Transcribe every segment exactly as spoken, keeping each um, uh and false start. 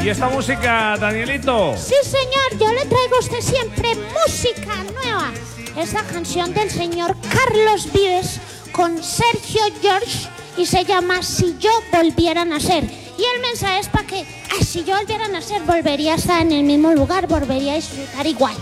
¿Y esta música, Danielito? Sí, señor, yo le traigo a usted siempre música nueva. Es la canción del señor Carlos Vives con Sergio George y se llama Si yo volviera a nacer. Y el mensaje es para que, ay, si yo volviera a nacer, volvería a estar en el mismo lugar, volvería a disfrutar igual.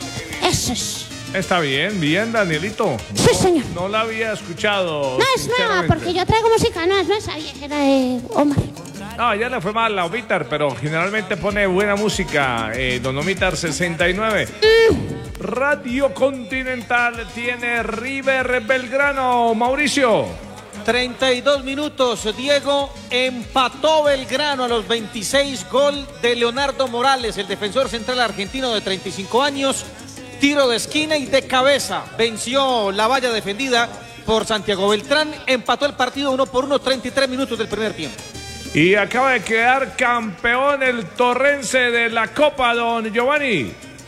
Eso es. Está bien, bien, Danielito. Sí, no, señor. No la había escuchado. No es nueva, porque yo traigo música nueva, no es esa viejera de Omar. No, ya le fue mal la Omitar, pero generalmente pone buena música. Eh, Don Omitar sesenta y nueve. Mm. Radio Continental tiene River Belgrano. Mauricio. treinta y dos minutos. Diego, empató Belgrano a los veintiséis. Gol de Leonardo Morales, el defensor central argentino de treinta y cinco años. Tiro de esquina y de cabeza. Venció la valla defendida por Santiago Beltrán. Empató el partido uno por uno, treinta y tres minutos del primer tiempo. Y acaba de quedar campeón el Torrense de la Copa, don Giovanni.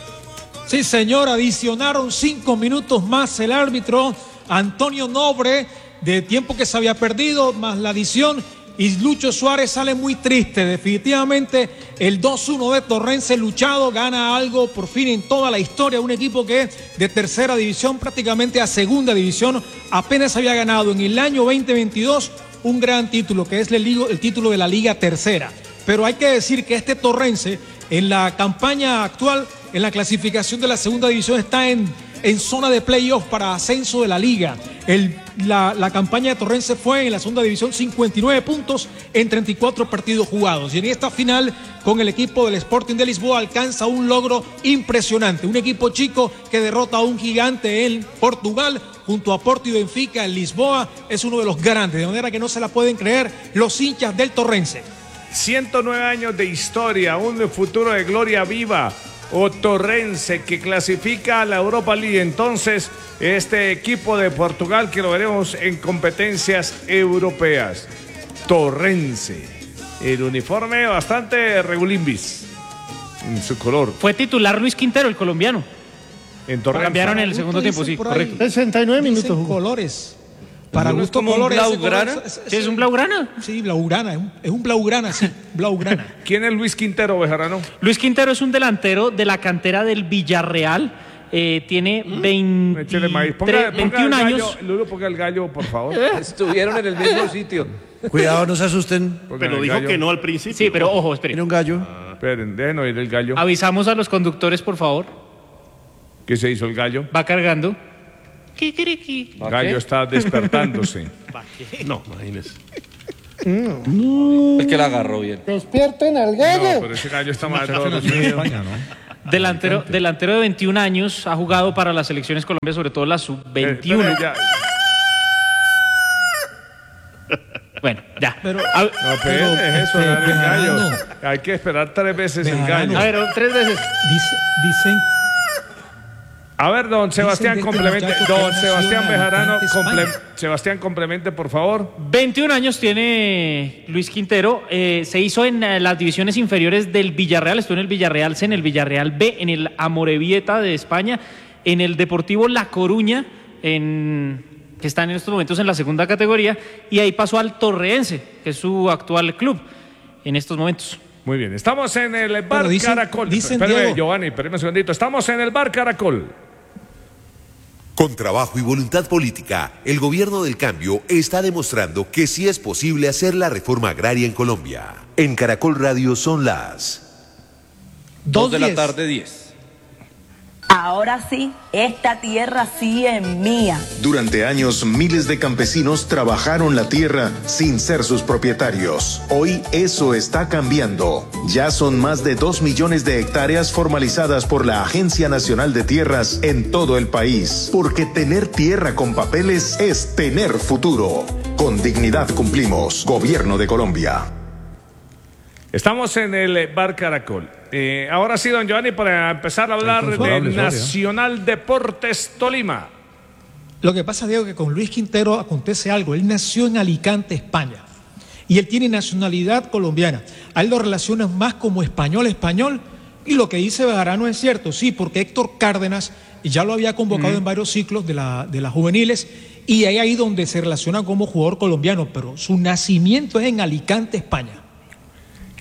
Sí, señor, adicionaron cinco minutos más el árbitro Antonio Nobre de tiempo que se había perdido, más la adición, y Lucho Suárez sale muy triste. Definitivamente el dos uno de Torrense luchado gana algo por fin en toda la historia. Un equipo que de tercera división prácticamente a segunda división apenas había ganado en el año veinte veintidós un gran título, que es el, el título de la Liga Tercera. Pero hay que decir que este Torrense en la campaña actual, en la clasificación de la segunda división, está en, en zona de playoff para ascenso de la liga. El, la, la campaña de Torrense fue en la segunda división cincuenta y nueve puntos en treinta y cuatro partidos jugados. Y en esta final, con el equipo del Sporting de Lisboa, alcanza un logro impresionante. Un equipo chico que derrota a un gigante en Portugal, junto a Porto y Benfica. En Lisboa es uno de los grandes, de manera que no se la pueden creer los hinchas del Torrense. ciento nueve años de historia, un futuro de gloria viva. O Torrense, que clasifica a la Europa League. Entonces, este equipo de Portugal que lo veremos en competencias europeas. Torrense, el uniforme bastante regulimbis en su color. Fue titular Luis Quintero, el colombiano. En Torrense. Cambiaron en el segundo tiempo, sí, correcto. sesenta y nueve minutos. Colores. Para ¿No gusto es como colores. un blaugrana? Es, es, ¿Sí es un blaugrana? Sí, blaugrana, es un, es un blaugrana, sí, blaugrana. ¿Quién es Luis Quintero, Bejarano? Luis Quintero es un delantero de la cantera del Villarreal. Eh, tiene Échale maíz. Ponga- ponga veintiún el gallo, años. Lulu, ponga el gallo, por favor. Estuvieron en el mismo sitio. Cuidado, no se asusten. Ponga Pero el dijo gallo. que no al principio. Sí, pero ojo, espere. Tiene un gallo. Esperen, déjenos oír el gallo. Avisamos a los conductores, por favor. ¿Qué se hizo el gallo? Va cargando. Kikiriki. El gallo está despertándose. No, imagínese. Es que la agarró bien. Despierten al No, gallo. pero ese gallo está mal de todos los días. Delantero, delantero de veintiún años, ha jugado para las selecciones Colombia, sobre todo la sub veintiuno. Eh, espere, ya. Bueno, ya. Pero, A, No, pero es eso, este, dar el gallo. Bejarano. Hay que esperar tres veces el Bejarano. gallo. a ver, tres veces. dice, dicen, A ver, don Sebastián, de este complemente. muchacho que Don nació Sebastián en Bejarano, Alicante, comple- España. Sebastián, complemente, por favor. veintiún años tiene Luis Quintero. Eh, se hizo en eh, las divisiones inferiores del Villarreal. Estuvo en el Villarreal C, en el Villarreal B, en el Amorebieta de España, en el Deportivo La Coruña, en, que están en estos momentos en la segunda categoría, y ahí pasó al Torreense, que es su actual club en estos momentos. Muy bien, estamos en el Bar Pero dicen- Caracol. dicen, Espérame, Diego. Giovanni, espérame un segundito. Estamos en el Bar Caracol. Con trabajo y voluntad política, el gobierno del cambio está demostrando que sí es posible hacer la reforma agraria en Colombia. En Caracol Radio son las Dos de la diez. tarde, diez. Ahora sí, esta tierra sí es mía. Durante años, miles de campesinos trabajaron la tierra sin ser sus propietarios. Hoy eso está cambiando. Ya son más de dos millones de hectáreas formalizadas por la Agencia Nacional de Tierras en todo el país. Porque tener tierra con papeles es tener futuro. Con dignidad cumplimos. Gobierno de Colombia. Estamos en el Bar Caracol. Eh, ahora sí, don Giovanni, para empezar a hablar de Nacional Deportes Tolima. Lo que pasa, Diego, que con Luis Quintero acontece algo. Él nació en Alicante, España, y él tiene nacionalidad colombiana. A él lo relacionan más como español, español, y lo que dice Bejarano es cierto, sí, porque Héctor Cárdenas ya lo había convocado mm. en varios ciclos de, la, de las juveniles, y ahí ahí donde se relaciona como jugador colombiano, pero su nacimiento es en Alicante, España.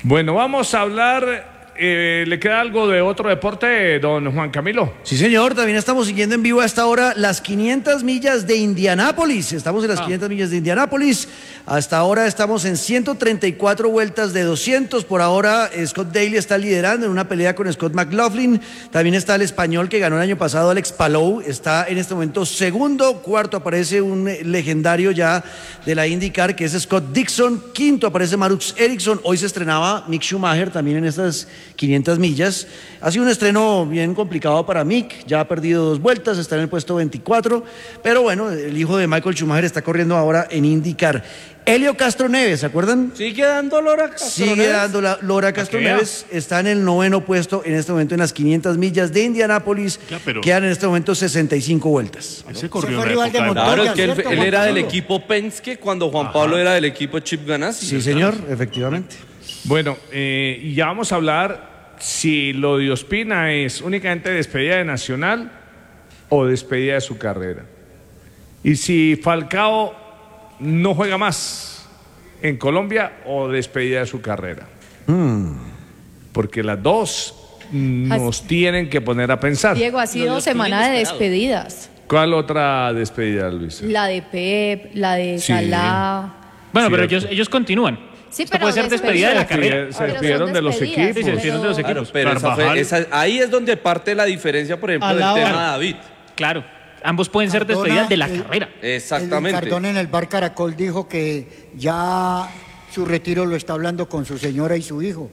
Bueno, vamos a hablar. Eh, ¿Le queda algo de otro deporte, don Juan Camilo? Sí, señor, también estamos siguiendo en vivo a esta hora las quinientas millas de Indianápolis. Estamos en las Ah. quinientas millas de Indianápolis. Hasta ahora estamos en ciento treinta y cuatro vueltas de doscientos. Por ahora, Scott Daly está liderando en una pelea con Scott McLaughlin. También está el español que ganó el año pasado, Alex Palou. Está en este momento segundo. Cuarto aparece un legendario ya de la IndyCar, que es Scott Dixon. Quinto aparece Marux Ericsson. Hoy se estrenaba Mick Schumacher también en estas quinientas millas. Ha sido un estreno bien complicado para Mick, ya ha perdido dos vueltas, está en el puesto veinticuatro, pero bueno, el hijo de Michael Schumacher está corriendo ahora en IndyCar. Helio Castro Neves, ¿se acuerdan? Sigue dando Lora Castro Sigue Neves. dando la Lora Castro Neves, está en el noveno puesto en este momento en las quinientas millas de Indianápolis. Ya, pero- Quedan en este momento sesenta y cinco vueltas. Él se corrió Se en fue la rival de época de- Montoya. Claro, que él, ¿cierto, él Juan era del Camilo? equipo Penske cuando Juan Pablo era del equipo Chip Ganassi. Sí, señor, efectivamente. Bueno, eh, y ya vamos a hablar si lo de Ospina es únicamente despedida de Nacional o despedida de su carrera. Y si Falcao no juega más en Colombia o despedida de su carrera. Porque las dos nos tienen que poner a pensar. Diego, ha sido semana de despedidas. ¿Cuál otra despedida, Luis? La de Pep, la de Sí. Salah. Bueno, pero Cierto. ellos, ellos continúan. Sí, Esto pero puede ser despedida de la despedida. carrera. Se Pero despidieron son de los despedidas, equipos. Sí, se despidieron de los pero- equipos. Claro, pero esa fue- Carvajal. esa- ahí es donde parte la diferencia, por ejemplo, Al del lado. tema de David. Claro, ambos pueden ser Cardona, despedidas de la el- carrera. Exactamente. El Cardona en el bar Caracol dijo que ya su retiro lo está hablando con su señora y su hijo.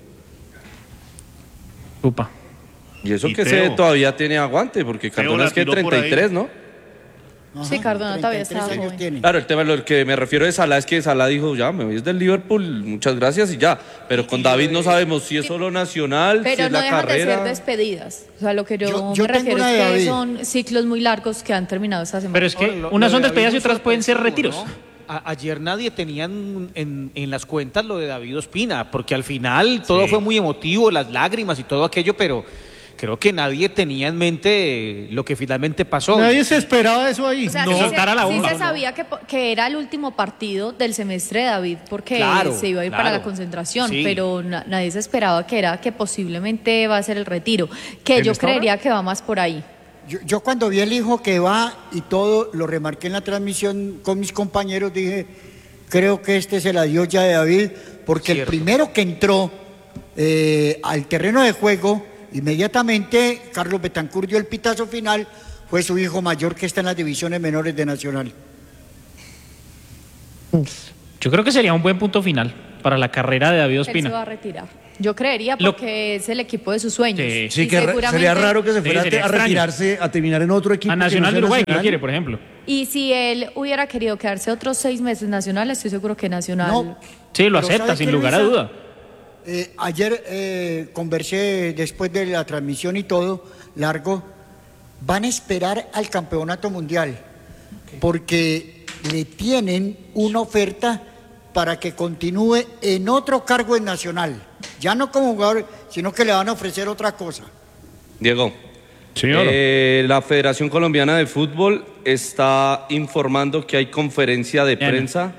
Upa. Y eso Y que Teo. se todavía tiene aguante, porque Teo Cardona la es que tiró por treinta y tres, ahí. ¿no? Ajá, Sí, Cardona todavía treinta y tres estaba años joven. tiene. Claro, el tema, lo que me refiero de Salah es que Salah dijo, ya, me voy desde el Liverpool, muchas gracias y ya. Pero con David no sabemos si es solo nacional, si Pero es no la dejan de carrera. ser despedidas. O sea, lo que yo, Yo- yo me tengo refiero una es de que David. son ciclos muy largos que han terminado esta semana. Pero es que Ahora, lo- unas lo son de despedidas y David muy otras pueden ser sorpresivo, retiros. ¿no? A- ayer nadie tenía en, en- en las cuentas lo de David Ospina, porque al final todo Sí. fue muy emotivo, las lágrimas y todo aquello, pero creo que nadie tenía en mente lo que finalmente pasó. Nadie se esperaba eso ahí. O sea, No. sí, se, Soltara la sí bomba. se sabía que, po- que era el último partido del semestre de David porque Claro, se iba a ir para claro. la concentración, Sí. pero na- nadie se esperaba que era que posiblemente va a ser el retiro, que ¿En yo esta hora? creería que va más por ahí. Yo, yo cuando vi el hijo que va y todo, lo remarqué en la transmisión con mis compañeros, dije, creo que este es el adiós ya de David, porque el Cierto. primero que entró eh, al terreno de juego, inmediatamente Carlos Betancur dio el pitazo final, fue su hijo mayor que está en las divisiones menores de Nacional. Yo creo que sería un buen punto final para la carrera de David Él se va Ospina. a retirar. Yo creería Lo- porque es el equipo de sus sueños. Sí. Sí, Y que ra- seguramente- sería raro que se Sí, fuera sería a extraño. retirarse, a terminar en otro equipo. A que no Nacional de sea Uruguay, que lo Nacional. quiere, por ejemplo. Y si él hubiera querido quedarse otros seis meses Nacional, estoy seguro que Nacional... No. Sí, lo Pero acepta, ¿sabe sin qué, lugar a Luisa? duda. Eh, ayer eh, conversé después de la transmisión y todo, largo, van a esperar al campeonato mundial, porque le tienen una oferta para que continúe en otro cargo en Nacional, ya no como jugador, sino que le van a ofrecer otra cosa. Diego. Señor. Eh, la Federación Colombiana de Fútbol está informando que hay conferencia de Mañana. prensa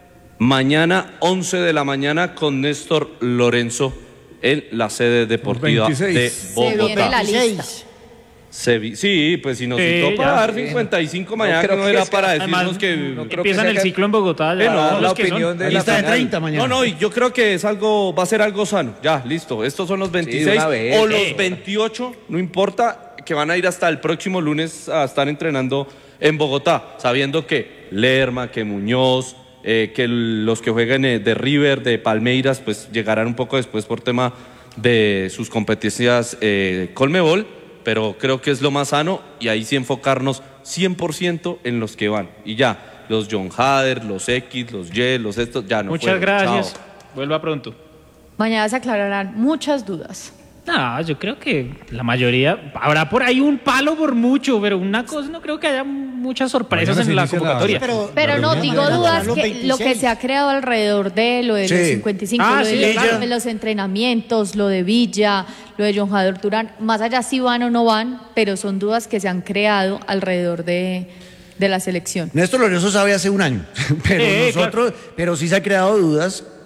mañana once de la mañana con Néstor Lorenzo en la sede deportiva veintiséis. de Se viene Bogotá. la lista. veintiséis. Se vi- sí, pues si nos Sí, citó ya. para dar cincuenta y cinco mañana, creo no que era es- para decirnos Además, que... no creo que empiezan se el haga- ciclo en Bogotá. ya Eh, no, son la los que son. opinión de La la lista de final. treinta mañana. No, no, y yo creo que es algo, va a ser algo sano. Ya, listo. Estos son los veintiséis una vez. o los Sí. veintiocho, no importa, que van a ir hasta el próximo lunes a estar entrenando en Bogotá, sabiendo que Lerma, que Muñoz, eh, que los que jueguen eh, de River, de Palmeiras, pues llegarán un poco después por tema de sus competencias eh, Colmebol, pero creo que es lo más sano y ahí sí enfocarnos cien por ciento en los que van. Y ya, los John Hader, los X, los Y, los estos, ya no Muchas fueron. gracias. Chao. Vuelva pronto. Mañana se aclararán muchas dudas. No, yo creo que la mayoría, habrá por ahí un palo por mucho, pero una cosa, no creo que haya muchas sorpresas Mañana se en la inicia la- convocatoria. Pero, Pero no, digo Mañana dudas los que lo que veintiséis. se ha creado alrededor de lo de Sí. los cincuenta y cinco, Ah, lo de, sí, los, claro. de los entrenamientos, lo de Villa, lo de John Jader Durán, más allá si van o no van, pero son dudas que se han creado alrededor de, de la selección. Néstor Lorenzo sabe hace un año, pero Sí, nosotros, pero sí se han creado dudas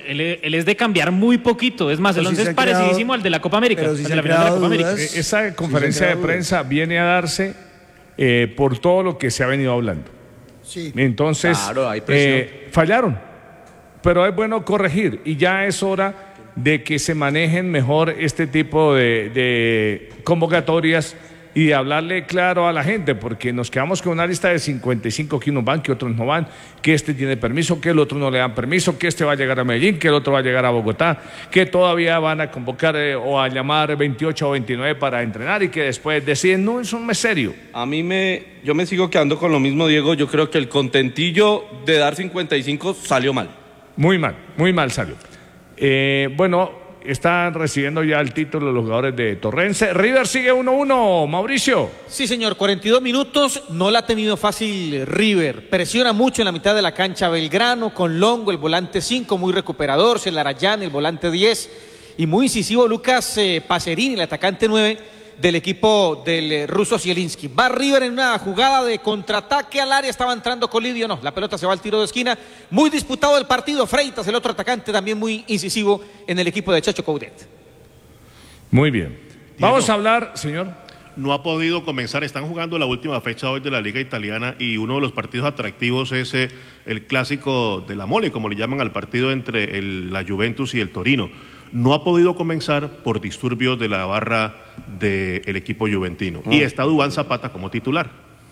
él, él es de cambiar muy poquito. Es más, Pero el si once se es han parecidísimo creado- al de la Copa América, pero si al se de la han final de la creado Copa América. dudas. Eh, Esa conferencia Sí, se de han creado prensa viene a darse eh, por todo lo que se ha venido hablando. Sí. Entonces, Claro, hay presión. eh, fallaron, pero es bueno corregir y ya es hora de que se manejen mejor este tipo de, de convocatorias y de hablarle claro a la gente, porque nos quedamos con una lista de cincuenta y cinco que unos van, que otros no van, que este tiene permiso, que el otro no le dan permiso, que este va a llegar a Medellín, que el otro va a llegar a Bogotá, que todavía van a convocar eh, o a llamar veintiocho o veintinueve para entrenar y que después deciden, no, es un mes serio. A mí me, yo me sigo quedando con lo mismo, Diego. Yo creo que el contentillo de dar cincuenta y cinco salió mal. Muy mal, muy mal salió. Eh, bueno, están recibiendo ya el título los jugadores de Torrense. River sigue uno uno, Mauricio. Sí, señor, cuarenta y dos minutos, no la ha tenido fácil River. Presiona mucho en la mitad de la cancha Belgrano, con Longo, el volante cinco, muy recuperador, Celarayán, el volante diez, y muy incisivo Lucas eh, Pacerini, el atacante nueve del equipo del eh, ruso Zielinski. Va River en una jugada de contraataque al área, estaba entrando Colidio, no, la pelota se va al tiro de esquina. Muy disputado el partido, Freitas, el otro atacante, también muy incisivo en el equipo de Chacho Coudet. Muy bien. Vamos a hablar, señor. No ha podido comenzar, están jugando la última fecha hoy de la Liga Italiana y uno de los partidos atractivos es eh, el clásico de la mole, como le llaman al partido entre el, la Juventus y el Torino. No ha podido comenzar por disturbios de la barra del equipo juventino. Ah. Y está Duván Zapata como titular.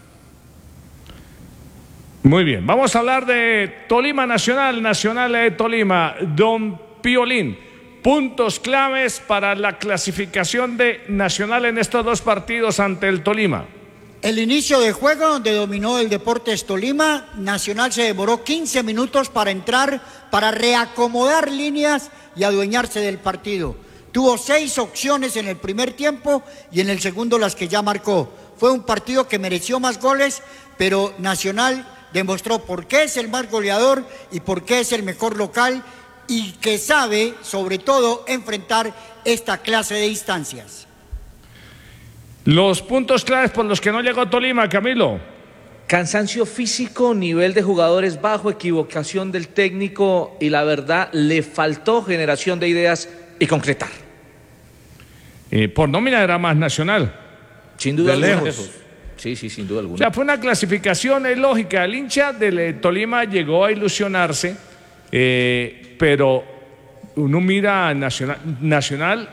Muy bien. Vamos a hablar de Tolima Nacional, Nacional de Tolima. Don Piolín, puntos claves para la clasificación de Nacional en estos dos partidos ante el Tolima. El inicio de juego donde dominó el Deportes Tolima, Nacional se demoró quince minutos para entrar, para reacomodar líneas y adueñarse del partido. Tuvo seis opciones en el primer tiempo y en el segundo las que ya marcó. Fue un partido que mereció más goles, pero Nacional demostró por qué es el más goleador y por qué es el mejor local y que sabe, sobre todo, enfrentar esta clase de instancias. Los puntos claves por los que no llegó Tolima, Camilo. Cansancio físico, nivel de jugadores bajo, equivocación del técnico y la verdad le faltó generación de ideas y concretar. Eh, por nómina era más Nacional. Sin duda de alguna. lejos. Sí, sí, sin duda O alguna. sea, fue una clasificación eh, lógica. El hincha del eh, Tolima llegó a ilusionarse, eh, pero uno mira a Nacional, Nacional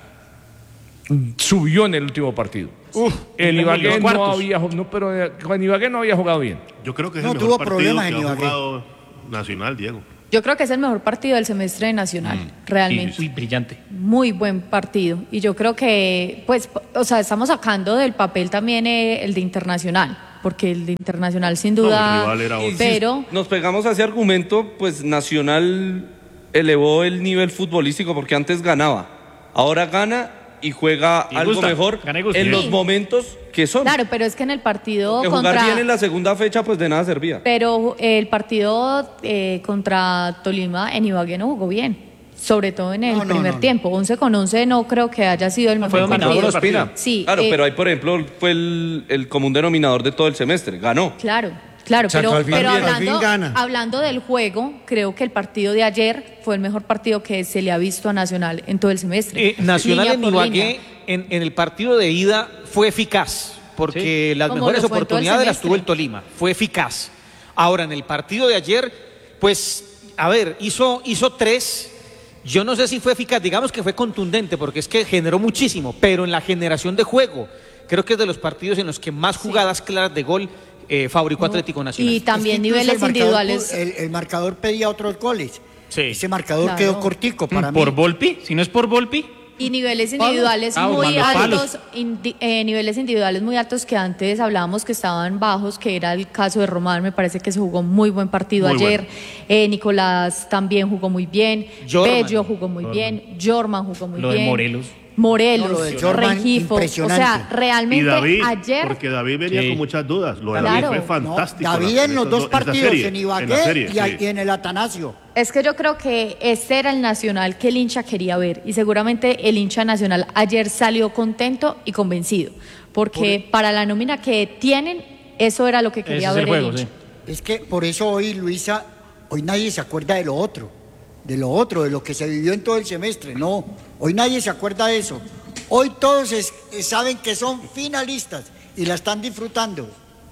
subió en el último partido. Uf, en Ibagué no había, no, pero en Ibagué no había jugado bien. Yo creo que es No el tuvo mejor partido problemas que en ha Ibagué. jugado Nacional, Diego. Yo creo que es el mejor partido del semestre de Nacional, realmente. Uy, brillante. Muy buen partido. Y yo creo que, pues, o sea, estamos sacando del papel también eh, el de Internacional, porque el de Internacional sin duda, No, el rival era otro. pero Si nos pegamos a ese argumento, pues Nacional elevó el nivel futbolístico porque antes ganaba. Ahora gana y juega Y algo gusta, mejor gana y gusta. en los Sí. momentos que son. claro, pero es que en el partido Que jugar contra... bien en la segunda fecha, pues de nada servía. Pero el partido eh, contra Tolima en Ibagué no jugó bien, sobre todo en el No, no, primer no. tiempo. once con once no creo que haya sido el mejor partido. Con Ospina. Sí, Claro, eh, pero ahí, por ejemplo, fue el, el común denominador de todo el semestre. Ganó. Claro, claro, Exacto, pero, al fin- pero al fin hablando, gana. hablando del juego, creo que el partido de ayer fue el mejor partido que se le ha visto a Nacional en todo el semestre. Eh, Nacional Línea en por Ibagué línea. en, en el partido de ida fue eficaz, porque las Como mejores lo fue en todo el oportunidades las semestre. tuvo el Tolima, fue eficaz. Ahora, en el partido de ayer, pues, a ver, hizo, hizo tres, yo no sé si fue eficaz, digamos que fue contundente, porque es que generó muchísimo, pero en la generación de juego, creo que es de los partidos en los que más jugadas claras de gol eh, fabricó Atlético Nacional. Y también Es que incluso niveles el marcador individuales. pu- El, el marcador pedía otros goles. Sí. Ese marcador Claro. quedó cortico para mí. ¿Por Volpi? Si no es por Volpi. Y niveles individuales Ah, muy malos palos. altos, indi- eh, niveles individuales muy altos que antes hablábamos que estaban bajos, que era el caso de Román, me parece que se jugó muy buen partido Muy ayer. Eh, Nicolás también jugó muy bien, Jorman. Bello jugó muy Jorman. bien, Jorman jugó muy Lo de bien. Morelos. Morelos, No, lo de Jorman, Rengifo, o impresionante. sea, realmente Y David, ayer porque David venía Sí. con muchas dudas. Lo de Claro. David fue No, fantástico. David la- en los esas dos do- esa partidos, serie, en Ibagué la serie, y, a- sí. y en el Atanasio. es que yo creo que este era el Nacional que el hincha quería ver y seguramente el hincha nacional ayer salió contento y convencido, porque para la nómina que tienen, eso era lo que quería Ese es ver el el juego, hincha. sí. Es que por eso hoy, Luisa, hoy nadie se acuerda de lo otro. de lo otro, de lo que se vivió en todo el semestre. No, hoy nadie se acuerda de eso. Hoy todos es, saben que son finalistas y la están disfrutando.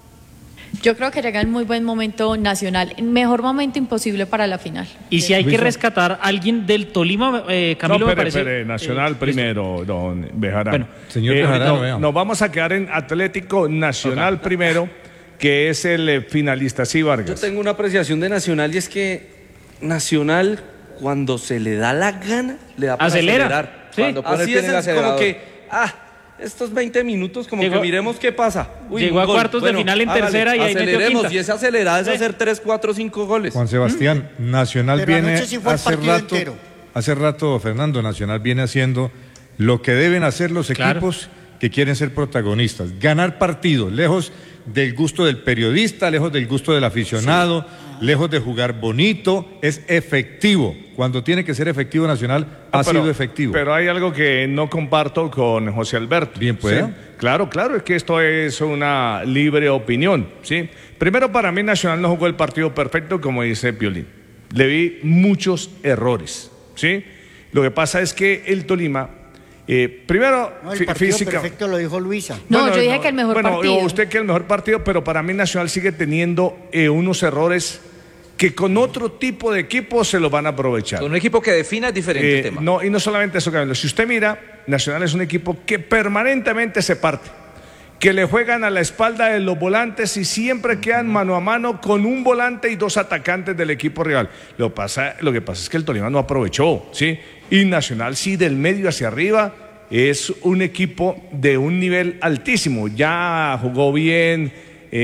Yo creo que llega en muy buen momento Nacional, mejor momento imposible para la final. Y si hay que rescatar a alguien del Tolima, eh, Camilo, no, me pere, parece... pere, Nacional eh, primero, don Bejarano. Bueno, señor Eh, Bejarano, no, veamos. nos vamos a quedar en Atlético Nacional Okay. primero, que es el eh, finalista. Sí, Yo Vargas. tengo una apreciación de Nacional y es que Nacional, cuando se le da la gana, le da para Acelera, acelerar. sí. Cuando pone el Así pie es, en el es como acelerador. que, ah, estos veinte minutos, como Llegó- que miremos qué pasa. Uy, llegó un a gol. cuartos de Bueno, final en hágale, tercera y ahí metió aceleremos, quinta. y esa acelerada es Sí. hacer tres, cuatro, cinco goles. Juan Sebastián, Nacional Pero viene anoche sí fue el hace partido rato, entero. hace rato, Fernando, Nacional viene haciendo lo que deben hacer los Claro. equipos que quieren ser protagonistas, ganar partidos, lejos del gusto del periodista, lejos del gusto del aficionado, lejos de jugar bonito, es efectivo. Cuando tiene que ser efectivo Nacional, ha No, pero- sido efectivo. Pero hay algo que no comparto con José Alberto. Bien, pueda. ¿sí? Claro, claro, es que esto es una libre opinión, ¿sí? Primero, para mí Nacional no jugó el partido perfecto, como dice Piolín. Le vi muchos errores, ¿sí? Lo que pasa es que el Tolima, eh, primero, No, el fí- partido física... perfecto lo dijo Luisa. No, Bueno, yo dije que el mejor bueno, partido. usted que el mejor partido, pero para mí Nacional sigue teniendo eh, unos errores que con otro tipo de equipo se los van a aprovechar. Con un equipo que defina es diferente Eh, el tema. no, y no solamente eso, Camilo. Si usted mira, Nacional es un equipo que permanentemente se parte, que le juegan a la espalda de los volantes y siempre quedan mano a mano con un volante y dos atacantes del equipo rival. Lo, pasa, lo que pasa es que el Tolima no aprovechó, ¿sí? Y Nacional sí, del medio hacia arriba, es un equipo de un nivel altísimo. Ya jugó bien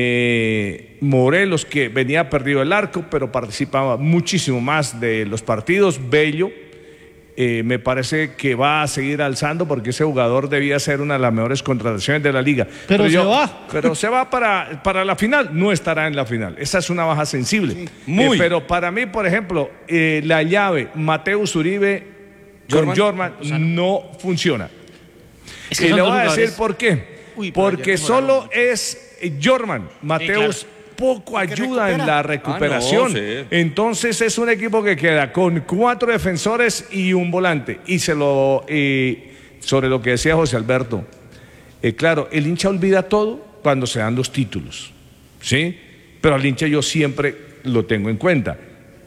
eh, Morelos, que venía perdido el arco, pero participaba muchísimo más de los partidos. Bello, eh, me parece que va a seguir alzando porque ese jugador debía ser una de las mejores contrataciones de la liga. Pero se va. Pero se va para, para la final, no estará en la final. Esa es una baja sensible. Muy. Eh, pero para mí, por ejemplo, eh, la llave Mateus Uribe con Jorman. Jorman no funciona. Es que Y son le dos voy a decir jugadores- por qué. Uy, pero Porque ayer mejoraron solo mucho. es eh, Jorman. Mateus poco ayuda en la recuperación. Ah, no, sí. Entonces es un equipo que queda con cuatro defensores y un volante. Y se lo eh, sobre lo que decía José Alberto. Eh, claro, el hincha olvida todo cuando se dan los títulos, ¿sí? Pero al hincha yo siempre lo tengo en cuenta.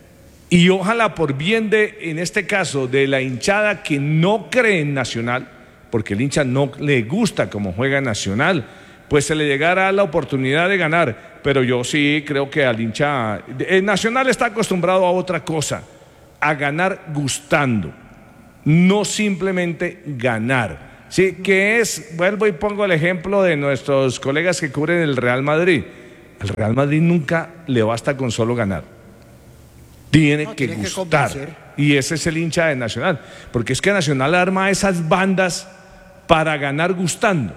Y ojalá por bien de, en este caso, de la hinchada que no cree en Nacional, porque el hincha no le gusta cómo juega Nacional, pues se le llegara la oportunidad de ganar. Pero yo sí creo que al hincha... El Nacional está acostumbrado a otra cosa, a ganar gustando, no simplemente ganar. Sí, que es, vuelvo y pongo el ejemplo de nuestros colegas que cubren el Real Madrid. El Real Madrid nunca le basta con solo ganar. Tiene No, que tiene que gustar. convencer. Y ese es el hincha de Nacional. Porque es que Nacional arma esas bandas para ganar gustando.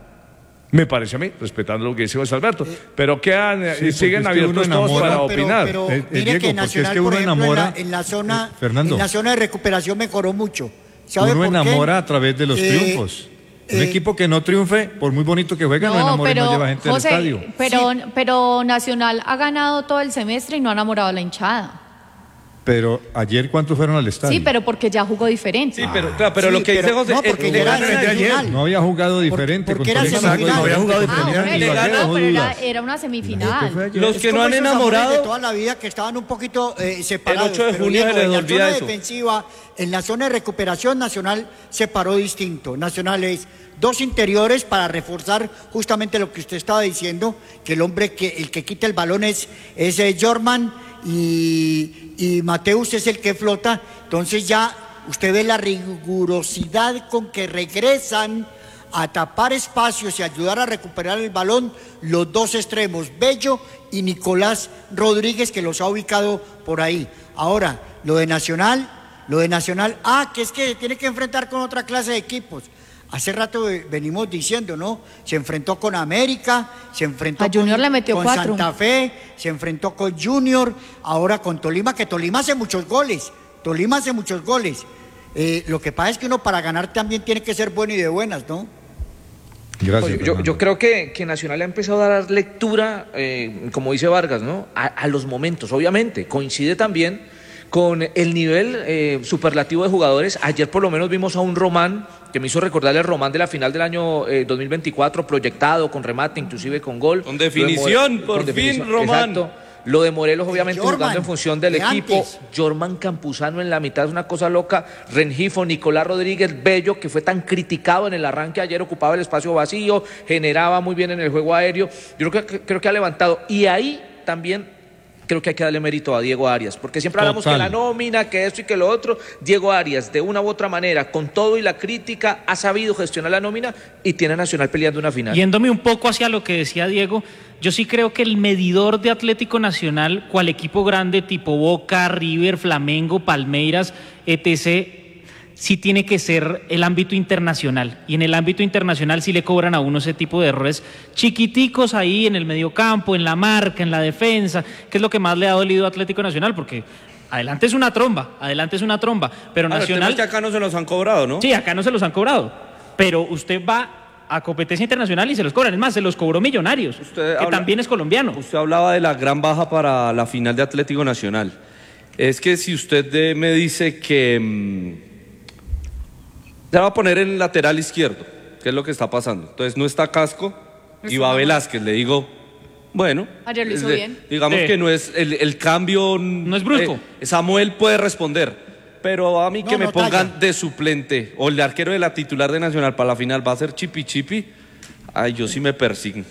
Me parece a mí, respetando lo que dice José Alberto. Pero quedan, eh, sí, siguen porque es que abiertos uno todos enamora, para Pero, opinar. pero Eh, eh, mire Diego, que porque es Nacional, que por uno ejemplo, en la- enamora- en, la, zona, eh, Fernando. en la zona de recuperación mejoró mucho. ¿Sabe Uno por qué? enamora a través de los Eh, triunfos. Un eh, equipo que no triunfe, por muy bonito que juegue, no, No, enamora y pero, no lleva gente José, al estadio. pero, pero Nacional ha ganado todo el semestre y no ha enamorado a la hinchada. Pero ayer, ¿cuántos fueron al estadio? Sí, pero porque ya jugó diferente. Sí, pero, claro, pero Sí, lo que dice pero- José... no, eh, porque le ya era ganan a- semifinal. No había jugado diferente. porque con era Tolima, semifinal. no había jugado Ah, diferente. bueno, ni le Ibagué, gana, dejó pero era, dudas. era una semifinal. Los Es que no como han esos amores enamorado... de toda la vida que estaban un poquito eh, separados. El ocho de pero junio Diego, se les en la olvida zona eso. defensiva, en la zona de recuperación, Nacional se paró distinto. Nacional es dos interiores para reforzar justamente lo que usted estaba diciendo, que el hombre que el que quita el balón es, es eh, Jorman y, y Mateus es el que flota. Entonces ya usted ve la rigurosidad con que regresan a tapar espacios y ayudar a recuperar el balón los dos extremos, Bello y Nicolás Rodríguez, que los ha ubicado por ahí. Ahora, lo de Nacional, lo de Nacional, ah, que es que se tiene que enfrentar con otra clase de equipos. Hace rato eh, venimos diciendo, ¿no? Se enfrentó con América, se enfrentó A Junior con, le metió con cuatro. Santa Fe, se enfrentó con Junior, ahora con Tolima, que Tolima hace muchos goles, Tolima hace muchos goles. Eh, lo que pasa es que uno para ganar también tiene que ser bueno y de buenas, ¿no? Gracias, Yo, Fernando. yo creo que, que Nacional ha empezado a dar lectura, eh, como dice Vargas, ¿no? A, a los momentos, obviamente. Coincide también con el nivel eh, superlativo de jugadores. Ayer por lo menos vimos a un Román que me hizo recordarle al Román de la final del año eh, dos mil veinticuatro, proyectado, con remate, inclusive con gol. Con definición, More... por con fin, definición. Román. Exacto. Lo de Morelos, obviamente, Jorman, jugando en función del de equipo. antes. Jorman Campuzano en la mitad es una cosa loca. Rengifo, Nicolás Rodríguez Bello, que fue tan criticado en el arranque ayer, ocupaba el espacio vacío, generaba muy bien en el juego aéreo. Yo creo que, creo que ha levantado. Y ahí también creo que hay que darle mérito a Diego Arias, porque siempre hablamos Total. que la nómina, que esto y que lo otro. Diego Arias, de una u otra manera, con todo y la crítica, ha sabido gestionar la nómina y tiene a Nacional peleando una final. Yéndome un poco hacia lo que decía Diego, yo sí creo que el medidor de Atlético Nacional, cual equipo grande tipo Boca, River, Flamengo, Palmeiras, etcétera, sí tiene que ser el ámbito internacional. Y en el ámbito internacional sí le cobran a uno ese tipo de errores chiquiticos ahí en el mediocampo, en la marca, en la defensa, que es lo que más le ha dolido a Atlético Nacional, porque adelante es una tromba, adelante es una tromba, pero Ah, el tema Nacional... es que acá no se los han cobrado, ¿no? Sí, acá no se los han cobrado, pero usted va a competencia internacional y se los cobran. Es más, se los cobró Millonarios, Usted que habla- también es colombiano. Usted hablaba de la gran baja para la final de Atlético Nacional. Es que si usted eh, me dice que mm, se va a poner en el lateral izquierdo, ¿qué es lo que está pasando? Entonces no está Casco y va Velázquez, le digo, bueno, Ayer lo hizo es de- bien. digamos Sí. que no es el, el cambio, No es brusco. eh, Samuel puede responder, pero a mí No, que me no pongan talla. de suplente o el arquero de la titular de Nacional para la final va a ser Chipi Chipi, ay, yo sí me persigno.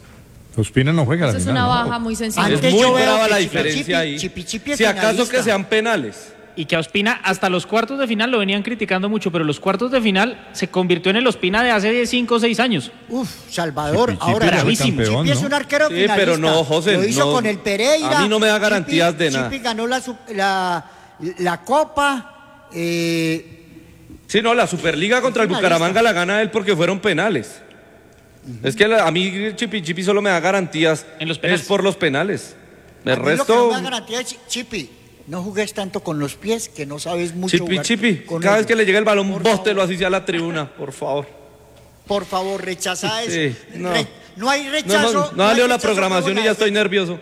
Ospina no juega a la Eso es final, una ¿no? baja muy sencilla. Antes Es muy yo veo brava que la Chipi diferencia Chipi- ahí. Chipi Chipi es Si acaso finalista. que sean penales. Y que a Ospina hasta los cuartos de final lo venían criticando mucho, pero los cuartos de final se convirtió en el Ospina de hace cinco o seis años. Uf, Salvador, Chipi Chipi ahora fue bravísimo. campeón, Chipi es ¿no? un arquero Sí, finalista. pero no, José, Lo hizo no. con el Pereira. A mí no me da garantías Chipi- de nada. Chipi ganó la, su- la, la Copa. Eh, Sí, no, la Superliga contra el Finalista. Bucaramanga la gana él porque fueron penales. Es que la- a mí Chipi Chipi solo me da garantías En los penales. es por los penales. El a mí lo que resto, no me da garantía es Chipi. No jugues tanto con los pies, que no sabes mucho Chipi jugar Chipi, con cada vez ellos. que le llega el balón, Por bóstelo favor. así sea a la tribuna, por favor. Por favor, rechaza eso. Sí, no. Re- no hay No, rechazo. no, no hay salió la rechazo programación feo y en ya la estoy defensa. nervioso.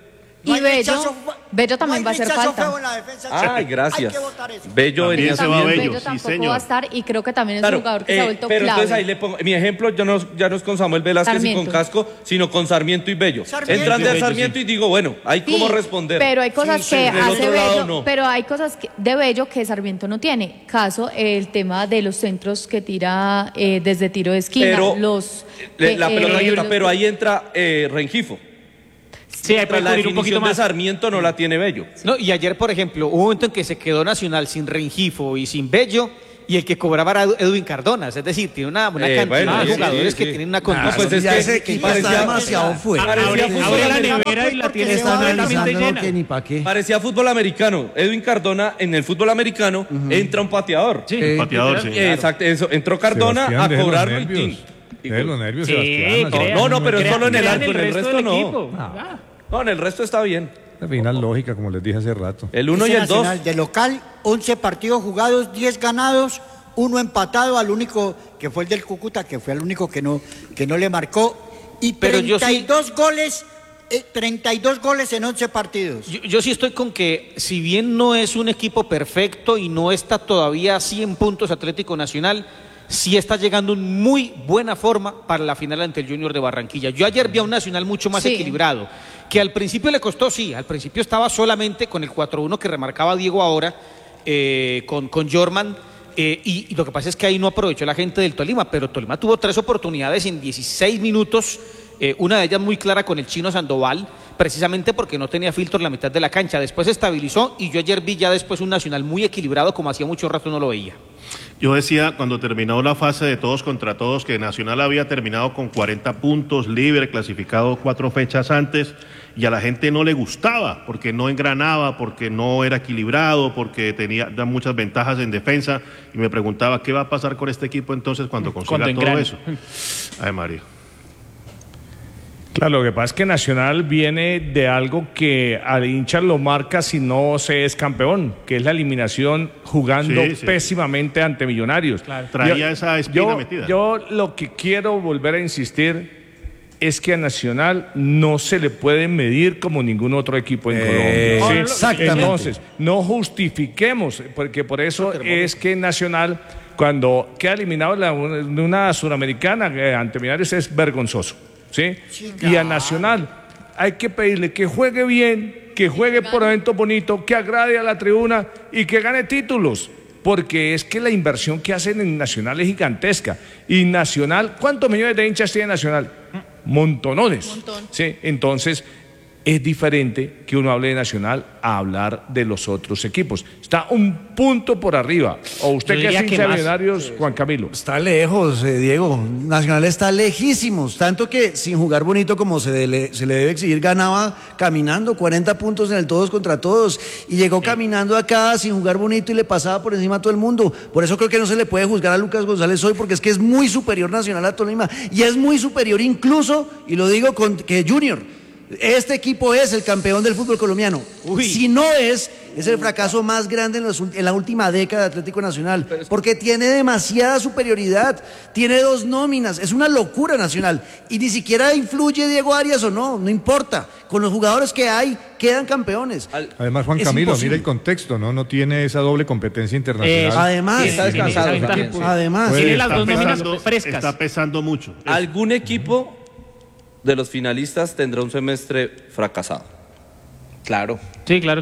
No Y hay Bello, rechazo- Bello también no va a hay hacer rechazo falta. feo en la defensa, Ay, Chipi. Hay gracias. que votar eso. Bello También venía se va subiendo. Bello. Bello sí, tampoco señor. va a estar y creo que también es Claro, un jugador que eh, se ha vuelto pero clave. entonces ahí le pongo, mi ejemplo ya no, ya no es con Samuel Velázquez y Sarmiento. con Casco, sino con Sarmiento y Bello. Sarmiento. Entran de Bello, Sarmiento sí. y digo, bueno, hay Sí, cómo responder. Pero hay cosas Sí, sí, que del hace otro lado Bello, no. pero hay cosas que- de Bello que Sarmiento no tiene. Caso el tema de los centros que tira eh, desde tiro de esquina, Pero los le- eh, la pelota eh, quieta, los- pero ahí entra eh, Rengifo. Sí, hay Mientras que la cubrir un poquito definición de más. Sarmiento no la tiene Bello. No, y ayer, por ejemplo, hubo un momento en que se quedó Nacional sin Rengifo y sin Bello, y el que cobraba era Edu- Edwin Cardona. Es decir, tiene una, una Eh, cantidad bueno, de sí, jugadores sí, que sí. tienen una No, condición. pues es ya que ese equipo está parecía- demasiado fuera. Parecía Abre, fútbol abre la americano. nevera y la Porque tiene se va completamente analizándolo llena. que ni pa' qué. Parecía fútbol americano. Edwin Cardona, en el fútbol americano, entra un pateador. Sí, Eh, Pateador, sí. Eh, Exacto, eso. Entró Cardona Sebastián, a deje los cobrarlo y nervios. tin. Y Deje gol. los nervios, Sí, Sebastián. crea- No, no, pero es crea- solo en el crean arco, en el resto del no. equipo. No. Ah. No, en el resto está bien. La final lógica, como les dije hace rato. El uno y Ese el dos. Nacional de local, once partidos jugados, diez ganados, uno empatado, al único que fue el del Cúcuta, que fue el único que no, que no le marcó, y Pero yo sí- treinta y dos goles, eh, treinta y dos goles en once partidos. Yo, yo sí estoy con que, si bien no es un equipo perfecto y no está todavía a cien puntos Atlético Nacional, sí está llegando en muy buena forma para la final ante el Junior de Barranquilla. Yo ayer vi a un Nacional mucho más Sí. equilibrado, que al principio le costó, sí, al principio estaba solamente con el cuatro uno que remarcaba Diego ahora, eh, con, con Jorman, eh, y, y lo que pasa es que ahí no aprovechó la gente del Tolima, pero Tolima tuvo tres oportunidades en dieciséis minutos, eh, una de ellas muy clara con el chino Sandoval, precisamente porque no tenía filtro en la mitad de la cancha. Después se estabilizó y yo ayer vi ya después un Nacional muy equilibrado como hacía mucho rato no lo veía. Yo decía cuando terminó la fase de todos contra todos que Nacional había terminado con cuarenta puntos, libre, clasificado cuatro fechas antes, y a la gente no le gustaba porque no engranaba, porque no era equilibrado, porque tenía da muchas ventajas en defensa, y me preguntaba qué va a pasar con este equipo entonces cuando consiga Cuando todo engrane. eso. Ay, María. Claro, lo que pasa es que Nacional viene de algo que al hincha lo marca si no se es campeón, que es la eliminación jugando Sí, sí. pésimamente ante Millonarios. Traía esa espina yo, metida. Yo lo que quiero volver a insistir es que a Nacional no se le puede medir como ningún otro equipo en Eh, Colombia. ¿sí? exactamente. Entonces, no justifiquemos, porque por eso es que Nacional, cuando queda eliminado de una suramericana eh, ante Millonarios, es vergonzoso. ¿sí? Sí, Y a Nacional hay que pedirle que juegue bien, que juegue por eventos bonitos, que agrade a la tribuna y que gane títulos. Porque es que la inversión que hacen en Nacional es gigantesca. Y Nacional, ¿cuántos millones de hinchas tiene Nacional? Montonones. Montón. Sí, entonces es diferente que uno hable de Nacional a hablar de los otros equipos. Está un punto por arriba. O usted Yo que es diría que hincha de más. Millonarios, Juan Camilo. Está lejos, eh, Diego. Nacional está lejísimos. Tanto que sin jugar bonito como se le, se le debe exigir, ganaba caminando cuarenta puntos en el todos contra todos. Y llegó caminando acá sin jugar bonito y le pasaba por encima a todo el mundo. Por eso creo que no se le puede juzgar a Lucas González hoy, porque es que es muy superior Nacional a Tolima. Y es muy superior incluso, y lo digo con que Junior. Este equipo es el campeón del fútbol colombiano. Uy. Si no es, es el fracaso más grande en, los, en la última década de Atlético Nacional, porque tiene demasiada superioridad, tiene dos nóminas, es una locura Nacional, y ni siquiera influye Diego Arias o no, no importa, con los jugadores que hay, quedan campeones. Además, Juan Es Camilo, imposible. mire el contexto, ¿no? No tiene esa doble competencia internacional. Eh, Además, Sí, está tiene descansado, esa ventaja. equipo. además, Tiene las Está dos nóminas pesando- frescas. Está pesando mucho. ¿Algún equipo de los finalistas tendrá un semestre fracasado? Claro. Sí, claro.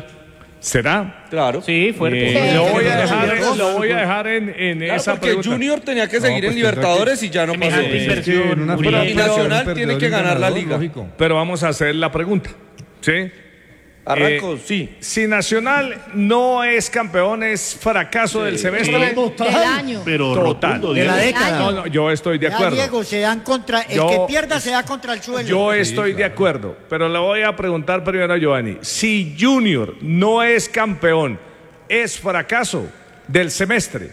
¿Será? Claro. Sí, fuerte. Eh, Sí. lo voy a Sí. dejar, Sí. lo voy a dejar en, en Claro, esa porque pregunta. Junior tenía que No, seguir pues en tendrá Libertadores y ya no pasó. Semejante Sí, inversión, en una Uriel. final, Nacional un tiene que perdedor y ganar la ganador, liga. lógico. Pero vamos a hacer la pregunta. ¿Sí? Arranco, Eh, sí. Si Nacional no es campeón, ¿es fracaso del semestre? Del año. Pero Total. rotundo, de la Diego. década. No, no, yo estoy de Ya, acuerdo. Diego, se dan contra. El Yo- que pierda se da contra el suelo. Yo estoy de acuerdo, pero le voy a preguntar primero a Giovanni. Si Junior no es campeón, ¿es fracaso del semestre?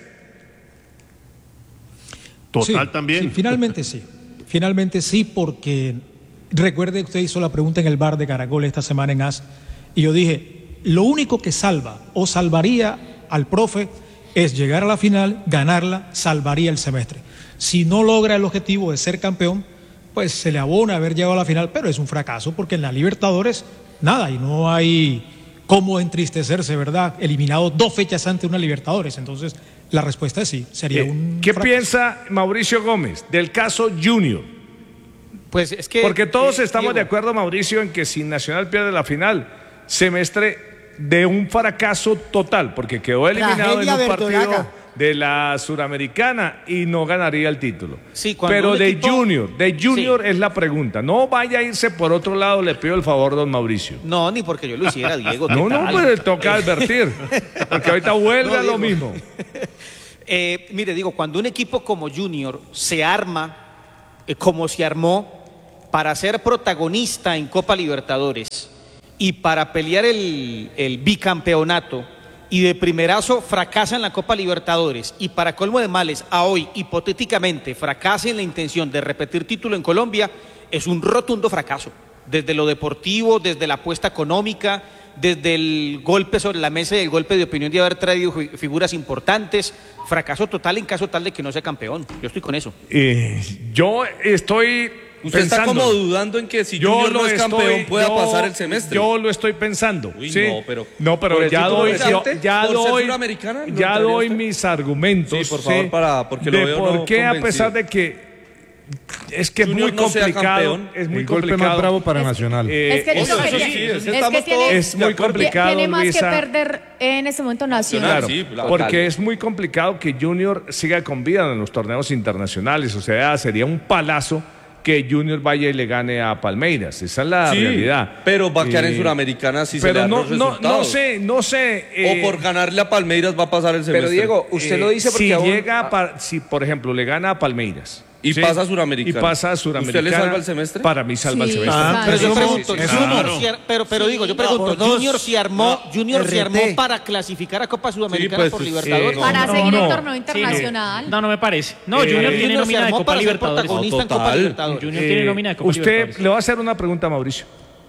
Total Sí, también. sí, finalmente sí. Finalmente sí, porque recuerde que usted hizo la pregunta en el bar de Caracol esta semana en A S, y yo dije, lo único que salva o salvaría al profe es llegar a la final, ganarla, salvaría el semestre. Si no logra el objetivo de ser campeón, pues se le abona haber llegado a la final, pero es un fracaso porque en la Libertadores nada, y no hay cómo entristecerse, ¿verdad? Eliminado dos fechas antes de una Libertadores. Entonces, la respuesta es sí, sería Eh, un ¿Qué fracaso. piensa Mauricio Gómez del caso Junior? Pues es que. Porque todos eh, estamos Diego, de acuerdo, Mauricio, en que si Nacional pierde la final, semestre de un fracaso total, porque quedó eliminado Tragedia en un partido verdolaga. de la Suramericana y no ganaría el título. Sí, cuando Pero un de equipo- Junior, de Junior Sí. es la pregunta. No vaya a irse por otro lado, le pido el favor, don Mauricio. No, ni porque yo lo hiciera, Diego. ¿qué No, no, tal? pues toca advertir, porque ahorita vuelve No, a lo Diego. mismo. Eh, mire, digo, cuando un equipo como Junior se arma eh, como se armó para ser protagonista en Copa Libertadores y para pelear el, el bicampeonato y de primerazo fracasa en la Copa Libertadores y para colmo de males a hoy hipotéticamente fracasa en la intención de repetir título en Colombia, es un rotundo fracaso. Desde lo deportivo, desde la apuesta económica, desde el golpe sobre la mesa y el golpe de opinión de haber traído fi- figuras importantes, fracaso total en caso tal de que no sea campeón. Yo estoy con eso. Eh, yo estoy Usted está pensando. como dudando en que si Yo Junior no lo es estoy- campeón pueda yo- pasar el semestre. Yo lo estoy pensando. Uy, ¿sí? no, pero- No, pero ¿por el ya título doy, reciente? yo- ya ¿Por ser doy, suramericana? ¿Lo ya entraría doy usted? mis argumentos. Sí, por favor, para- porque lo de veo por no qué, a convencido. pesar de que es que es Junior muy no sea complicado, campeón. es muy El golpe complicado. más bravo para Nacional. Eh, Es que eso lo que sí, tiene- sí, es que estamos tiene- todos es muy de acuerdo. complicado, tiene más Luisa. que perder en ese momento Nacional. Claro, Sí, claro. porque Total. es muy complicado que Junior siga con vida en los torneos internacionales. O sea, sería un palazo que Junior vaya y le gane a Palmeiras. Esa es la Sí, realidad. pero va a quedar en Eh, Suramericana si se le pero dan no, los no, resultados. no sé, no sé. eh, O por ganarle a Palmeiras va a pasar el semestre. Pero Diego, usted eh, lo dice porque si aún- llega, a pa- si por ejemplo le gana a Palmeiras Y pasa a Suramericana. y pasa a ¿Usted le Suramericana, salva el semestre? Para mí salva el Sí, semestre. salva. Pero yo Sí, pregunto, sí, sí, Junior claro. si ar- pero, pero digo, yo por pregunto, dos. Junior se armó, No, Junior se R T. armó para clasificar a Copa Sudamericana pues, por pues, Libertadores. eh, Para No, seguir no. el torneo internacional. No, no me parece. No, Eh, Junior tiene Junior se nómina de armó Copa para ser Libertadores. protagonista en No, Copa total. Libertadores. Junior tiene Eh, nómina de Copa usted, Libertadores. le voy a hacer una pregunta a Mauricio.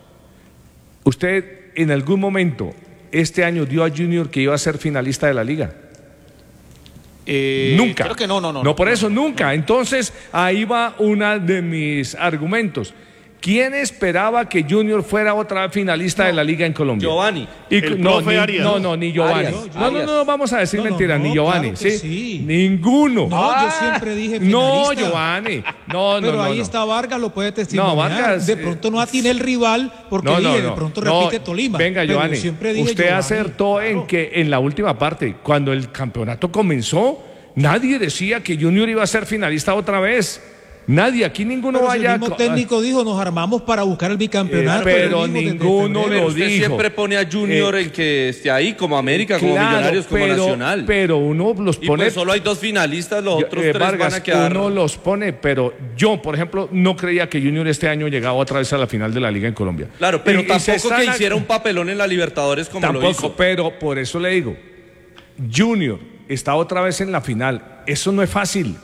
¿Usted en algún momento este año dio a Junior que iba a ser finalista de la liga? Eh, nunca. Creo que no, no, no. No, por eso, nunca. Entonces, ahí va uno de mis argumentos. ¿Quién esperaba que Junior fuera otra vez finalista de la Liga en Colombia? Giovanni. Y, El no, profe ni, Arias. no, no, ni Giovanni. Arias. No, no, no, vamos a decir No, no, mentiras, no, ni Giovanni, claro que ¿sí? sí. Ninguno. No, yo siempre dije No, finalista. Giovanni. No, no, Pero no. ahí no. está Vargas, lo puede testimoniar. No, Vargas, de pronto no atiene el rival porque No, no, dije, no. de pronto No, repite Tolima. Venga, Pero Giovanni, yo siempre dije usted Giovanni. acertó en que en la última parte, cuando el campeonato comenzó, nadie decía que Junior iba a ser finalista otra vez. Nadie, aquí ninguno Pero si vaya el mismo a- técnico dijo, nos armamos para buscar el bicampeonato. Eh, pero lo dijo desde ninguno febrero. lo Usted dijo. siempre pone a Junior Eh, en que esté ahí, como América, como Claro, Millonarios, como pero- Nacional. Pero uno los y pone. pues solo hay dos finalistas, los Yo- otros eh, tres Vargas, van a quedar. uno los pone, pero yo, por ejemplo, no creía que Junior este año llegaba otra vez a la final de la Liga en Colombia. Claro, pero Y- y se tampoco están que a- hiciera un papelón en la Libertadores como lo Tampoco, hizo. pero por eso le digo, Junior está otra vez en la final. Eso no es fácil.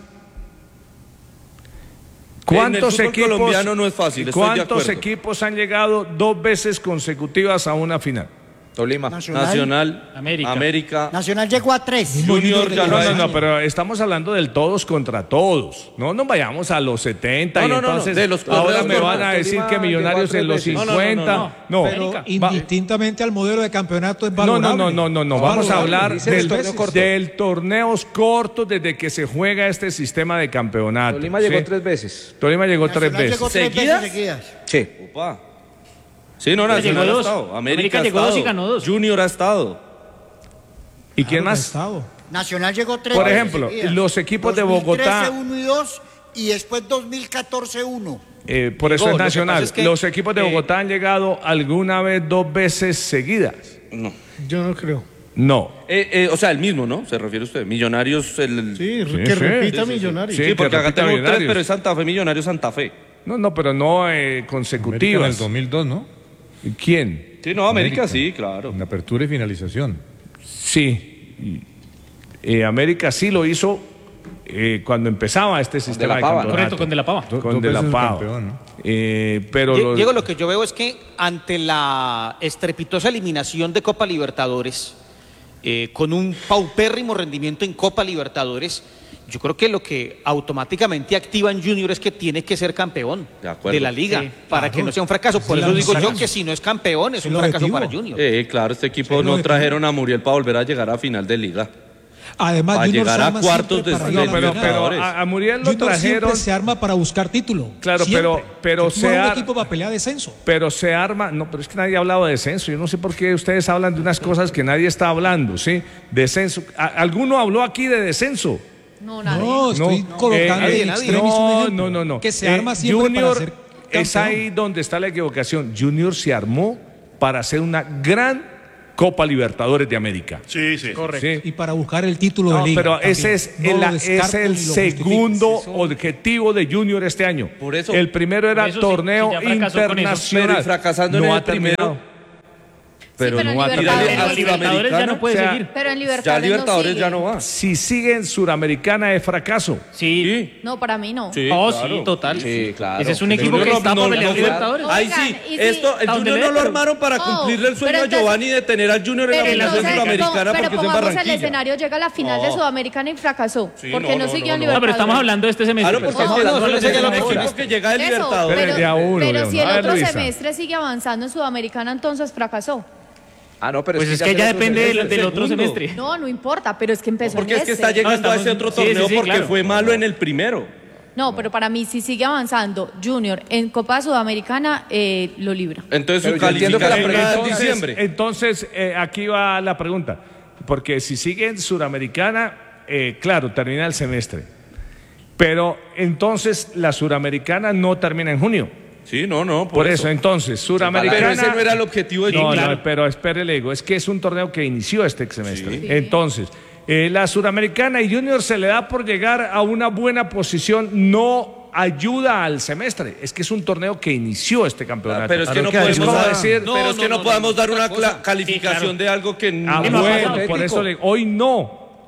¿Cuántos fútbol equipos, colombiano no es fácil, estoy de ¿cuántos acuerdo. equipos han llegado dos veces consecutivas a una final? Tolima. Nacional. Nacional, América. América. Nacional llegó a tres. Junior ya No, lo no, ha no, hecho. pero estamos hablando del todos contra todos. No nos vayamos a los setenta No, y no, no, no, entonces de los ahora torneos me van a normales. decir Tolima que Millonarios llegó a en los tres veces. No, no, no, cincuenta. no, No, Pero va- indistintamente al modelo de campeonato es No, no, valorable. no, no, no, no. Es Vamos a valorable, hablar dice del, el torneo corto. del torneos cortos desde que se juega este sistema de campeonato. Tolima llegó ¿sí? tres veces. Tolima llegó tres Nacional veces. llegó tres ¿Seguidas? veces seguidas. Sí. Opa. Sí, no, Pero Nacional llegó ha dos. estado. América, América ha llegó estado. dos y ganó dos. Junior ha estado. ¿Y quién Claro, más? Estado. Nacional llegó tres Por veces ejemplo, seguidas. los equipos de dos mil trece, Bogotá- uno y dos, y después dos mil catorce, uno. Eh, por eso Llegó, es lo que nacional. pasa es que, los equipos de eh, Bogotá han llegado alguna vez dos veces seguidas. No. Yo no creo. No. Eh, eh, o sea, el mismo, ¿no? Se refiere usted. Millonarios. El... Sí, Sí, que sí. repita Sí, sí, sí. Millonarios. Sí, Sí, porque que acá repita tengo tres, Millonarios. pero es Santa Fe, Millonarios, Santa Fe. No, no, pero no eh, América en consecutivas. el dos mil dos, ¿no? ¿Quién? Sí, no, América, América. sí, claro. En apertura y finalización. Sí. Y, eh, América sí lo hizo eh, cuando empezaba este sistema de, la Pava, ¿no? campeonato. Correcto, con De la Pava. Do- Con dos De la veces Pava. campeón, ¿no? Eh, pero Lle- los- Diego, lo que yo veo es que ante la estrepitosa eliminación de Copa Libertadores, eh, con un paupérrimo rendimiento en Copa Libertadores, yo creo que lo que automáticamente activa en Junior es que tiene que ser campeón De de, acuerdo. la liga, Sí, para claro. que no sea un fracaso. Por Es eso el digo yo fracaso. que si no es campeón, es Es un el fracaso objetivo. para Junior. Eh, claro, este equipo Sí, no lo trajeron a Muriel para volver a llegar a final de liga. Además, Para Junior llegar se a arma cuartos siempre de- para de- ir a No, la pero, final. pero Libertadores. a, a Muriel lo Junior trajeron. siempre se arma para buscar título. Claro, Siempre. pero- pero Junior se es un ar- equipo para pelear descenso. Pero se arma, no, pero es que nadie ha hablado de descenso. Yo no sé por qué ustedes hablan de unas cosas que nadie está hablando, ¿sí? Descenso. ¿A- ¿Alguno habló aquí de descenso? No, nadie. No, estoy No, colocando eh, en nadie. extremis un No, ejemplo. no, no, no. Que se Eh, arma siempre Junior, para ser es campeón. ahí donde está la equivocación. Junior se armó para hacer una gran Copa Libertadores de América. Sí, sí. Correcto. Y para buscar el título No, de liga. pero también. ese es No el, lo es descarto el ni lo segundo justifico. objetivo de Junior este año. Por eso- el primero era Por eso sí, torneo sí, ya fracasó con eso. internacional. Pero y fracasando en No el ha terminado. primero. Pero, pero no en va a tirar Libertadores- a Pero Libertadores ya no puede O sea, seguir. Pero en Ya Libertadores, Libertadores no sigue. ya no va. Si sigue en Suramericana es fracaso. Sí. No, para mí no. Sí, Oh, claro. sí, total. Sí, claro. Ese es un El equipo Junior que no- está no- para pelear no fue- Libertadores. Ahí Oigan, sí, y si- esto, el ¿A dónde Junior le- no lo pero- armaron para Oh, cumplirle el sueño pero a entonces- Giovanni de tener al Junior en la Pero final entonces, sudamericana pero porque es en pongamos el Barranquilla. escenario, llega a la final de No. Sudamericana y fracasó. Sí, porque no, no, no, siguió no, en no. No, Libertadores. pero estamos hablando de este semestre. Claro, porque No, es que no, las no, goles no, de no, los no, equipos no. que llega de Eso, Libertadores. Pero de a uno, pero León. si el A ver, otro Luisa. semestre sigue avanzando en Sudamericana, entonces fracasó. Ah, no, pero Pues es ya que ya será otro depende del, semestre. del otro segundo. semestre. No, no importa, pero es que empezó Porque en es que este. está llegando No, estamos- a ese otro sí, sí, torneo sí, porque claro. fue malo en el primero. No, pero para mí, si sigue avanzando Junior en Copa Sudamericana, eh, lo libra. Entonces Pero su yo entiendo que la calificación pregunta era en Entonces, diciembre. entonces eh, aquí va la pregunta. Porque si sigue en Suramericana, eh, claro, termina el semestre. Pero entonces la Suramericana no termina en junio. Sí, no, no. Por, eso. entonces, Suramericana. Pero ese no era el objetivo de No, Junior. no, pero espere, le digo, es que es un torneo que inició este semestre. Sí. Entonces, eh, la Suramericana y Junior se le da por llegar a una buena posición, no ayuda al semestre. Es que es un torneo que inició este campeonato. Pero es que no Claro, podemos como dar, decir, pero es que no, podemos dar una cla- calificación Sí, claro. de algo que ah, no bueno, fue. por eso le hoy no.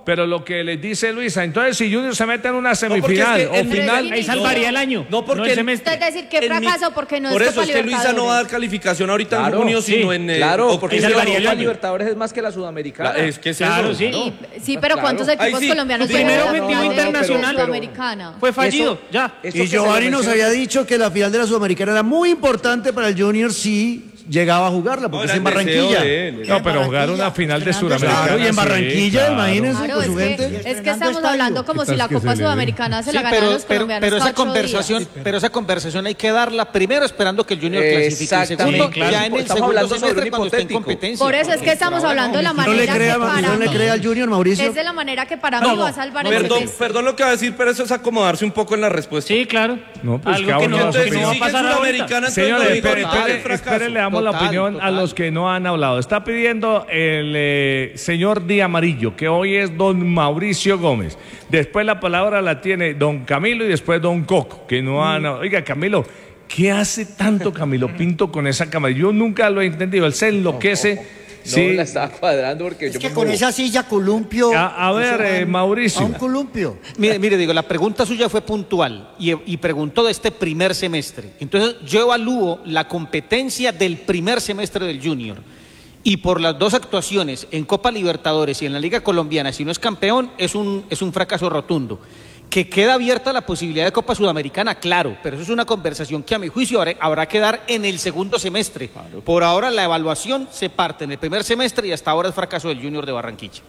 pero lo que les dice Luisa, entonces si Junior se mete en una semifinal es que o final, ahí salvaría el año. No, porque no el semestre. Es decir, que En fracaso mi- porque no Por es eso Copa es que Luisa no va a dar Libertadores. calificación ahorita Claro, en junio, sí, sino en... eh, Claro, octubre. porque Ahí la salvaría el Copa año. Libertadores es más que la Sudamericana. La- es que es Claro, eso. sí. Sí, sí, pero ¿cuántos Ahí equipos sí. colombianos Tu primer llegaron a objetivo la internacional Sudamericana? Fue fallido, Eso- ya. eso Y que se lo Giovanni nos menciona- había dicho que la final de la Sudamericana era muy importante para el Junior si llegaba a jugarla, porque No, es en era el deseo Barranquilla. de él. no, pero jugar una final de Fernando, Suramericana. Claro, y en sí, Barranquilla, claro. imagínense Claro, con es su que, gente. es que Fernando estamos Estadio. hablando como si la que Copa se le ve. Sudamericana se Sí, la ganaron pero, los pero, colombianos pero esa cada ocho conversación, días. pero esa conversación hay que darla primero esperando que el Junior clasifique. Y Exactamente. segundo, Sí, claro. ya en el Estamos segundo hablando sobre semestre un cuando esté en hipotético. competencia. Por eso es que estamos hablando de la No le manera crea, que para no le mí crea al Junior, Mauricio. es de la manera que para mí No, va a salvar el Perdón, semestre. perdón lo que va a decir, pero eso es acomodarse un poco en la respuesta. Sí, claro. No, pues Algo cada que uno no, da su que no opinión. va a Si pasar sigue ahorita. Sudamericana, entonces Señores, no digo espere, nada, espere, el fracaso. espere, le damos la Total, opinión a total. los que no han hablado. Está pidiendo el eh, señor Di Amarillo, que hoy es don Mauricio Gómez. Después la palabra la tiene don Camilo y después don Coco, que no han... Oiga, Camilo, ¿qué hace tanto Camilo Pinto con esa cámara? Yo nunca lo he entendido. Él se enloquece. No Sí. la estaba cuadrando porque Es yo que me con muevo. esa silla columpio. A- a ver, eso eh, va Mauricio. A un columpio. Mire, mire, digo, la pregunta suya fue puntual y, y preguntó de este primer semestre. Entonces, yo evalúo la competencia del primer semestre del Junior. Y por las dos actuaciones en Copa Libertadores y en la Liga Colombiana, si no es campeón, es un, es un fracaso rotundo. Que queda abierta la posibilidad de Copa Sudamericana, claro, pero eso es una conversación que a mi juicio habrá, habrá que dar en el segundo semestre. Por ahora la evaluación se parte en el primer semestre y hasta ahora es fracaso del Junior de Barranquilla.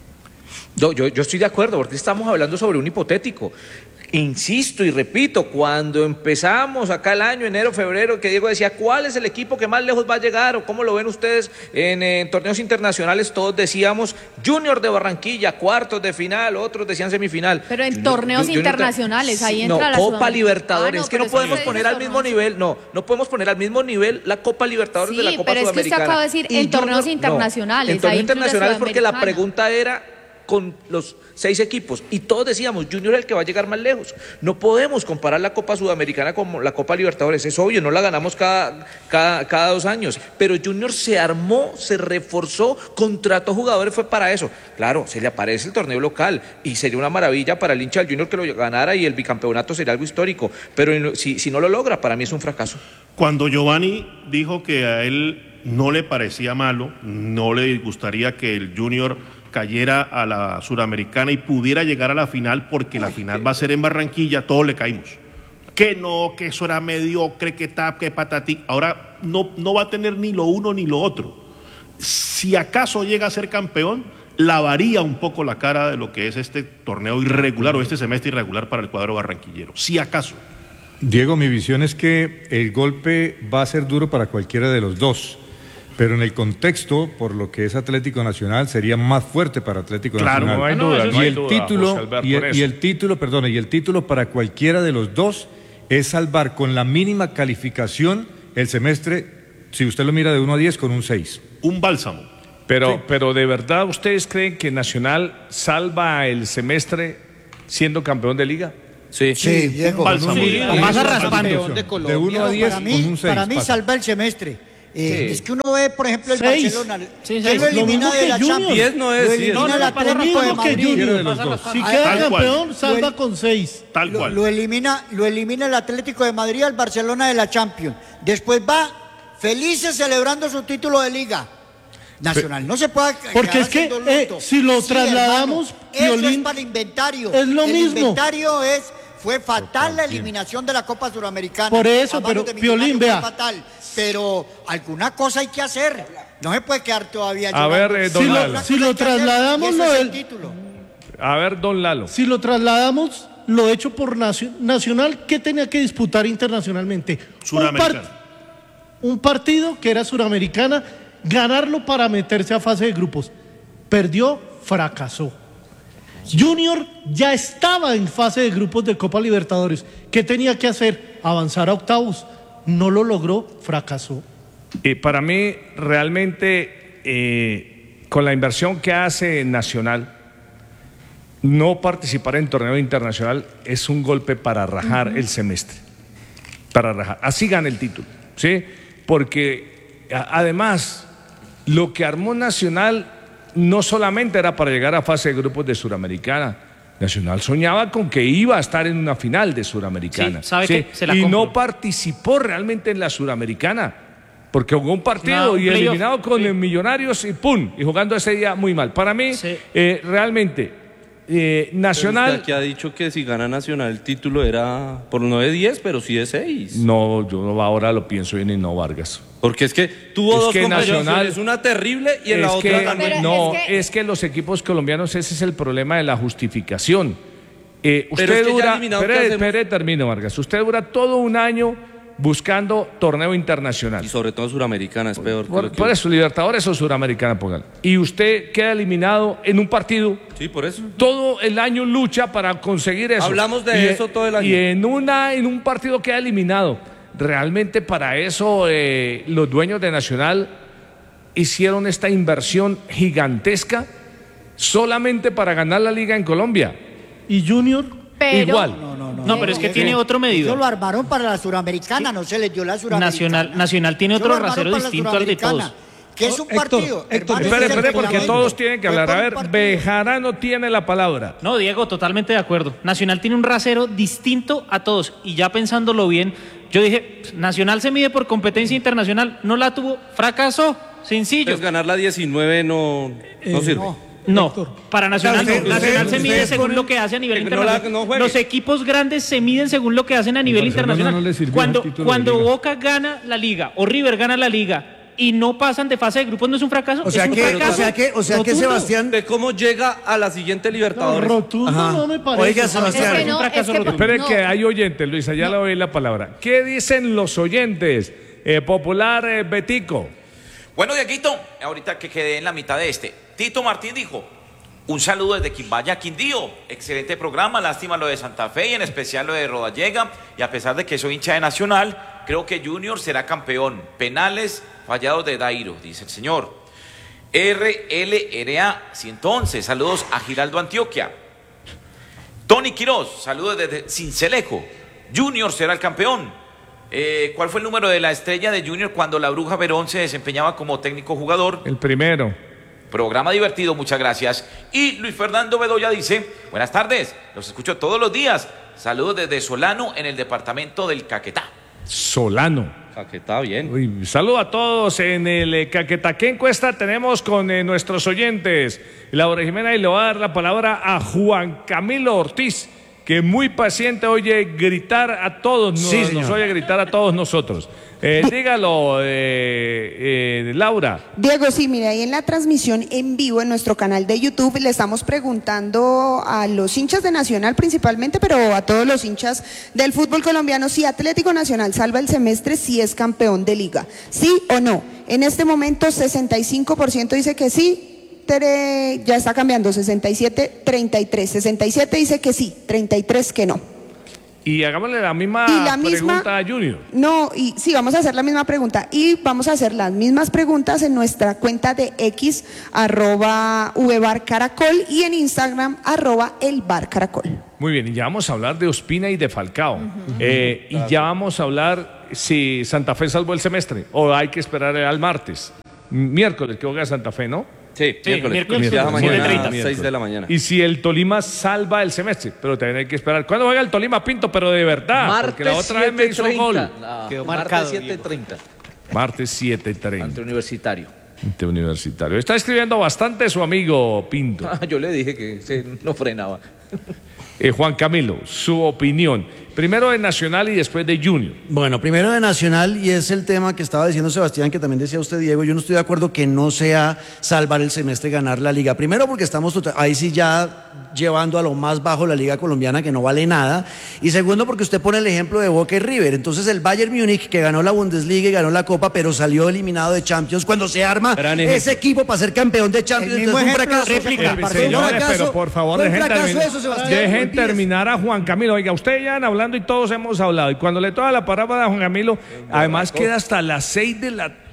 Yo, yo, yo estoy de acuerdo, porque estamos hablando sobre un hipotético. Insisto y repito, cuando empezamos acá el año, enero, febrero, que Diego decía, ¿cuál es el equipo que más lejos va a llegar? ¿O cómo lo ven ustedes en, en torneos internacionales? Todos decíamos Junior de Barranquilla, cuartos de final, otros decían semifinal. Pero en Junior- torneos Junior- internacionales, ahí entra no, la Copa Sudamericana. Libertadores, Ah, no, es que pero no eso podemos se poner dice al mismo torneos. nivel, no, no podemos poner al mismo nivel la Copa Libertadores Sí, de la Copa pero es que usted Sudamericana. acaba de decir Y en torneos Junior- no, internacionales, en torneos ahí incluye internacionales porque la Sudamericana. pregunta era con los seis equipos y todos decíamos Junior es el que va a llegar más lejos. No podemos comparar la Copa Sudamericana con la Copa Libertadores, es obvio, no la ganamos cada, cada, cada dos años, pero Junior se armó, se reforzó, contrató jugadores, fue para eso. Claro, se le aparece el torneo local y sería una maravilla para el hincha del Junior que lo ganara y el bicampeonato sería algo histórico, pero en- si, si no lo logra, para mí es un fracaso. Cuando Giovanni dijo que a él no le parecía malo, no le gustaría que el Junior cayera a la Suramericana y pudiera llegar a la final porque la final va a ser en Barranquilla, todos le caímos. Que no, que eso era mediocre, que tap, que patatí. Ahora no, no va a tener ni lo uno ni lo otro. Si acaso llega a ser campeón, lavaría un poco la cara de lo que es este torneo irregular o este semestre irregular para el cuadro barranquillero. Si acaso. Diego, mi visión es que el golpe va a ser duro para cualquiera de los dos, pero en el contexto, por lo que es Atlético Nacional, sería más fuerte para Atlético Claro, Nacional. no hay Ah, duda, y no hay el duda, título, José Alberto, y en el, eso. y el título, perdón, y el título para cualquiera de los dos es salvar con la mínima calificación el semestre, si usted lo mira de uno a diez, con un seis. Un bálsamo. Pero, Sí. pero ¿de verdad ustedes creen que Nacional salva el semestre siendo campeón de liga? Sí. Sí, Diego. Bálsamo. Sí, Con pasa una raspando. calificación De Colombia. de uno a diez, para con mí, un seis. para mí pasa. salva el semestre. Eh, Sí. Es que uno ve, por ejemplo, el Seis. Barcelona. Sí, ¿Quién seis. lo Lo elimina mismo de que la Junior. Champions? diez no es, Lo sí, elimina no, no, el pasa Atlético Lo de mismo que Madrid. Cualquiera de Junior. los dos. Si Ah, queda tal cual. campeón, salva Lo- con seis. Tal Lo, cual. lo elimina, lo elimina el Atlético de Madrid al Barcelona de la Champions. Después va felices celebrando su título de liga. Nacional, no se puede Porque quedar es que, haciendo eh, luto. si lo trasladamos, hermano, eso es Piolín, para inventario. es lo el mismo. inventario es fue fatal la eliminación de la Copa Suramericana. Por eso, A manos pero, de Millonarios Piolín, fue vea. fatal. Pero alguna cosa hay que hacer. No se puede quedar todavía A llorando. ver, eh, don Si lo- Lalo. Alguna si cosa lo hay que hacer, trasladamos, y eso lo es el del- título. A ver, don Lalo. Si lo trasladamos, lo hecho por Nacio- Nacional, ¿qué tenía que disputar internacionalmente? Un, Suramericana. par- un partido que era suramericana, ganarlo para meterse a fase de grupos. Perdió, fracasó. Junior ya estaba en fase de grupos de Copa Libertadores. ¿Qué tenía que hacer? Avanzar a octavos. No lo logró, fracasó. Y para mí, realmente, eh, con la inversión que hace Nacional, no participar en torneo internacional es un golpe para rajar el semestre. Para rajar. Así gana el título, ¿sí? Porque a- además, lo que armó Nacional no solamente era para llegar a fase de grupos de Suramericana. Nacional soñaba con que iba a estar en una final de Suramericana. Sí, ¿sabe qué? Se la y compro. no participó realmente en la Suramericana, porque jugó un partido No, un y playoff, eliminado con sí. el Millonarios y ¡pum! Y jugando ese día muy mal. Para mí, Sí. eh, realmente, eh, Nacional... Usted aquí ha dicho que si gana Nacional el título era por no de diez, pero sí de seis. No, yo ahora lo pienso bien y no, Vargas. Porque es que tuvo Es dos que competiciones, Nacional- una terrible y en la Es otra que- ganó. Pero no, es es que- que... los equipos colombianos, ese es el problema de la justificación. Eh, usted Pero es que ya dura, eliminado, ¿qué espere, hacemos? espere, termino, Vargas. Usted dura todo un año buscando torneo internacional. Y sobre todo Suramericana es peor. que Por, lo que- por eso, Libertadores o Suramericana, póngale. Y usted queda eliminado en un partido. Sí, por eso. Todo el año lucha para conseguir eso. Hablamos de Y- eso todo el año. Y en, una, en un partido queda eliminado. Realmente para eso eh, los dueños de Nacional hicieron esta inversión gigantesca solamente para ganar la liga en Colombia. ¿Y Junior? Pero, Igual. No, pero es que tiene otro Eso medidor. lo armaron para la suramericana, no se les dio la suramericana. Nacional, Nacional tiene Eso otro lo armaron rasero para la distinto al de suramericana, todos. Que es un Héctor, partido. Héctor, hermano, Espere, ese es el espere, porque reglamento. todos tienen que Fue hablar. A por un ver, partido. Bejarano tiene la palabra. No, Diego, totalmente de acuerdo. Nacional tiene un rasero distinto a todos. Y ya pensándolo bien, yo dije, Nacional se mide por competencia internacional, no la tuvo, fracasó, sencillo. Entonces ganar la diecinueve no, no sirve. No, para Nacional Usted- no. Nacional usted- se mide ustedes según ponen- lo que hace a nivel que no la- internacional. no juegue. Los equipos grandes se miden según lo que hacen a nivel Barcelona internacional. no le sirvió cuando el título de cuando liga. Boca gana la liga o River gana la liga y no pasan de fase de grupos, ¿no es un fracaso? O sea es un que, fracaso. o sea que, o sea que rotundo. Sebastián, De cómo llega a la siguiente No, Libertadores. rotundo Ajá. no me parece. Oiga, es Sebastián. que Es un no, es fracaso que- rotundo. Esperen no. que hay oyentes, Luisa, ya le doy la palabra. ¿Qué dicen los oyentes? Eh, popular eh, Betico. Bueno, Dieguito, ahorita que quedé en la mitad de este, Tito Martín dijo, un saludo desde Quimbaya, Quindío, excelente programa, lástima lo de Santa Fe y en especial lo de Rodallega, y a pesar de que soy hincha de Nacional, creo que Junior será campeón, penales fallados de Dairo, dice el señor. R L R A ciento once, saludos a Giraldo Antioquia. Tony Quiroz, saludos desde Cincelejo, Junior será el campeón. Eh, ¿Cuál fue el número de la estrella de Junior cuando la Bruja Verón se desempeñaba como técnico jugador? El primero. Programa divertido, muchas gracias. Y Luis Fernando Bedoya dice, buenas tardes, los escucho todos los días. Saludos desde Solano, en el departamento del Caquetá. Solano. Caquetá, bien. Uy, saludo a todos en el eh, Caquetá. ¿Qué encuesta tenemos con eh, nuestros oyentes? Laura Jimena, y le voy a dar la palabra a Juan Camilo Ortiz, que muy paciente oye gritar a todos, nos, Sí, señor. nos oye gritar a todos nosotros. Eh, dígalo, eh, eh, Laura. Diego, sí, mire, ahí en la transmisión en vivo en nuestro canal de YouTube le estamos preguntando a los hinchas de Nacional principalmente, pero a todos los hinchas del fútbol colombiano, si Atlético Nacional salva el semestre, si es campeón de liga. ¿Sí o no? En este momento sesenta y cinco por ciento dice que sí, tere- ya está cambiando, sesenta y siete, treinta y tres. sesenta y siete dice que sí, treinta y tres que no. Y hagámosle la misma Y la misma- pregunta a Junior. No, y sí, vamos a hacer la misma pregunta. Y vamos a hacer las mismas preguntas en nuestra cuenta de X, arroba vbarcaracol, y en Instagram, arroba elbarcaracol. Muy bien, y ya vamos a hablar de Ospina y de Falcao. Eh, y ya vamos a hablar si Santa Fe salvó el semestre o hay que esperar al martes. Miércoles que juega Santa Fe, ¿no? Sí, miércoles. miércoles. Ya Miércoles, mañana, miércoles. seis de la mañana. Y si el Tolima salva el semestre, pero también hay que esperar. ¿Cuándo juega el Tolima, Pinto? Pero de verdad, porque la otra vez me hizo un gol. No, Quedó martes marcado, siete treinta. Martes siete treinta. Ante Universitario. Ante Universitario. Está escribiendo bastante su amigo Pinto. Ah, yo le dije que se no frenaba. Eh, Juan Camilo, su opinión. Primero de Nacional y después de Junior. Bueno, primero de Nacional, y es el tema que estaba diciendo Sebastián, que también decía usted, Diego. Yo no estoy de acuerdo que no sea salvar el semestre, ganar la liga. Primero porque estamos total- ahí sí ya llevando a lo más bajo la liga colombiana, que no vale nada. Y segundo porque usted pone el ejemplo de Boca y River. Entonces el Bayern Múnich, que ganó la Bundesliga y ganó la Copa, pero salió eliminado de Champions, cuando se arma Gran ejemplo. ese equipo para ser campeón de Champions, El mismo entonces fue un ejemplo, fracaso. réplica. Fue un Señores, fracaso, pero por favor, fue un dejen, fracaso terminar, eso, Sebastián. dejen Mentiras. terminar a Juan Camilo. Oiga, ustedes ya han hablando y todos hemos hablado. Y cuando le toca la palabra a Juan Camilo, además queda hasta las seis de la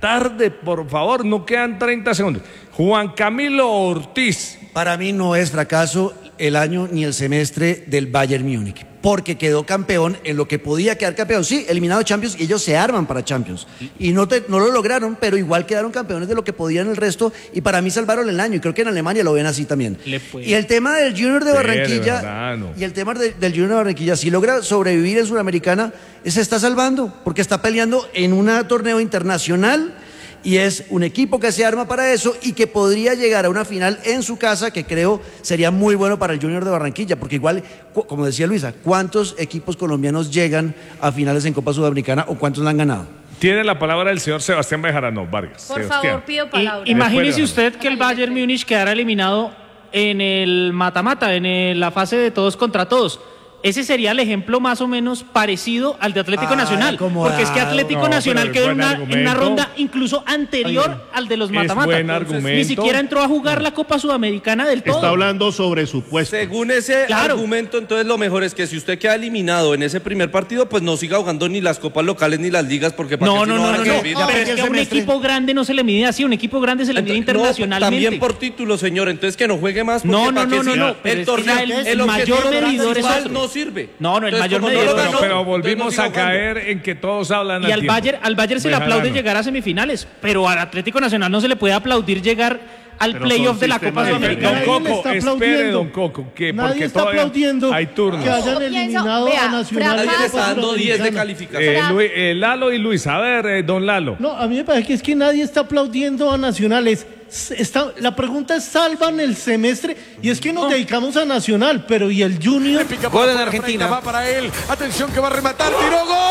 tarde, por favor, no quedan treinta segundos. Juan Camilo Ortiz. Para mí no es fracaso el año ni el semestre del Bayern Múnich, porque quedó campeón en lo que podía quedar campeón. Sí, eliminado de Champions, y ellos se arman para Champions. Y no, te, no lo lograron, pero igual quedaron campeones de lo que podían el resto, y para mí salvaron el año, y creo que en Alemania lo ven así también. Y el tema del Junior de Sí, Barranquilla, de verdad, no. y el tema de- del Junior de Barranquilla, si logra sobrevivir en Sudamericana, se está salvando, porque está peleando en un torneo internacional, y es un equipo que se arma para eso y que podría llegar a una final en su casa, que creo sería muy bueno para el Junior de Barranquilla, porque igual, cu- como decía Luisa, ¿cuántos equipos colombianos llegan a finales en Copa Sudamericana o cuántos la han ganado? Tiene la palabra el señor Sebastián Bejarano Vargas. Por Sebastián. favor, pido palabra. I- Imagínese Después, usted que el Bayern Múnich quedara eliminado en el mata-mata, en el- la fase de todos contra todos. Ese sería el ejemplo más o menos parecido al de Atlético Ay, Nacional. acomodado. Porque es que Atlético No, Nacional pero quedó es en buen una, en una argumento. ronda incluso anterior al de los Es mata-mata. buen Entonces, argumento. Ni siquiera entró a jugar la Copa Sudamericana del todo. Está hablando sobre su puesto. Según ese Claro. argumento, entonces lo mejor es que si usted queda eliminado en ese primer partido, pues no siga jugando ni las copas locales ni las ligas, porque para No, qué si no, no, van no, a no. servir. Pero es que a un equipo grande no se le mide así, un equipo grande se le mide Entonces, no, internacionalmente. también por título, señor. Entonces que no juegue más. Porque No, no, ¿para qué no, no, si no, pero El es que torneo, ya el- el, el objetivo mayor medidor es principal otro. no sirve. No, no, el Entonces, mayor como no medidor lo es Pero, ganó, otro. pero entonces no volvimos siga a jugando. caer en que todos hablan Y al al tiempo. Bayern, al Bayern se le Bejarano. aplaude llegar a semifinales, pero al Atlético Nacional no se le puede aplaudir llegar al Pero playoff son de la sistemas Copa diferentes. Sudamericana. Don Nadie le Coco, está espere, aplaudiendo. don Coco, que Nadie porque está todavía aplaudiendo hay turnos. que hayan Yo pienso, eliminado vea, a Nacional. fracaso. de Nadie le Copa está dando diez de Sudamericana. calificación. Eh, Luis- eh, Lalo y Luis, a ver, eh, don Lalo. No, a mí me parece que es que nadie está aplaudiendo a Nacional. Es- está, la pregunta es, ¿salvan el semestre? Y es que nos dedicamos a Nacional, pero ¿y el Junior? Gol en Argentina. Va para él. Atención que va a rematar. Tiró gol.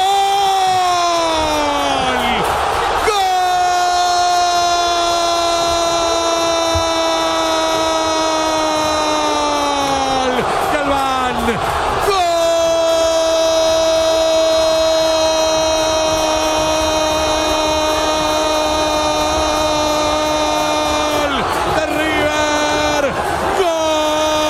¡Gol! Galván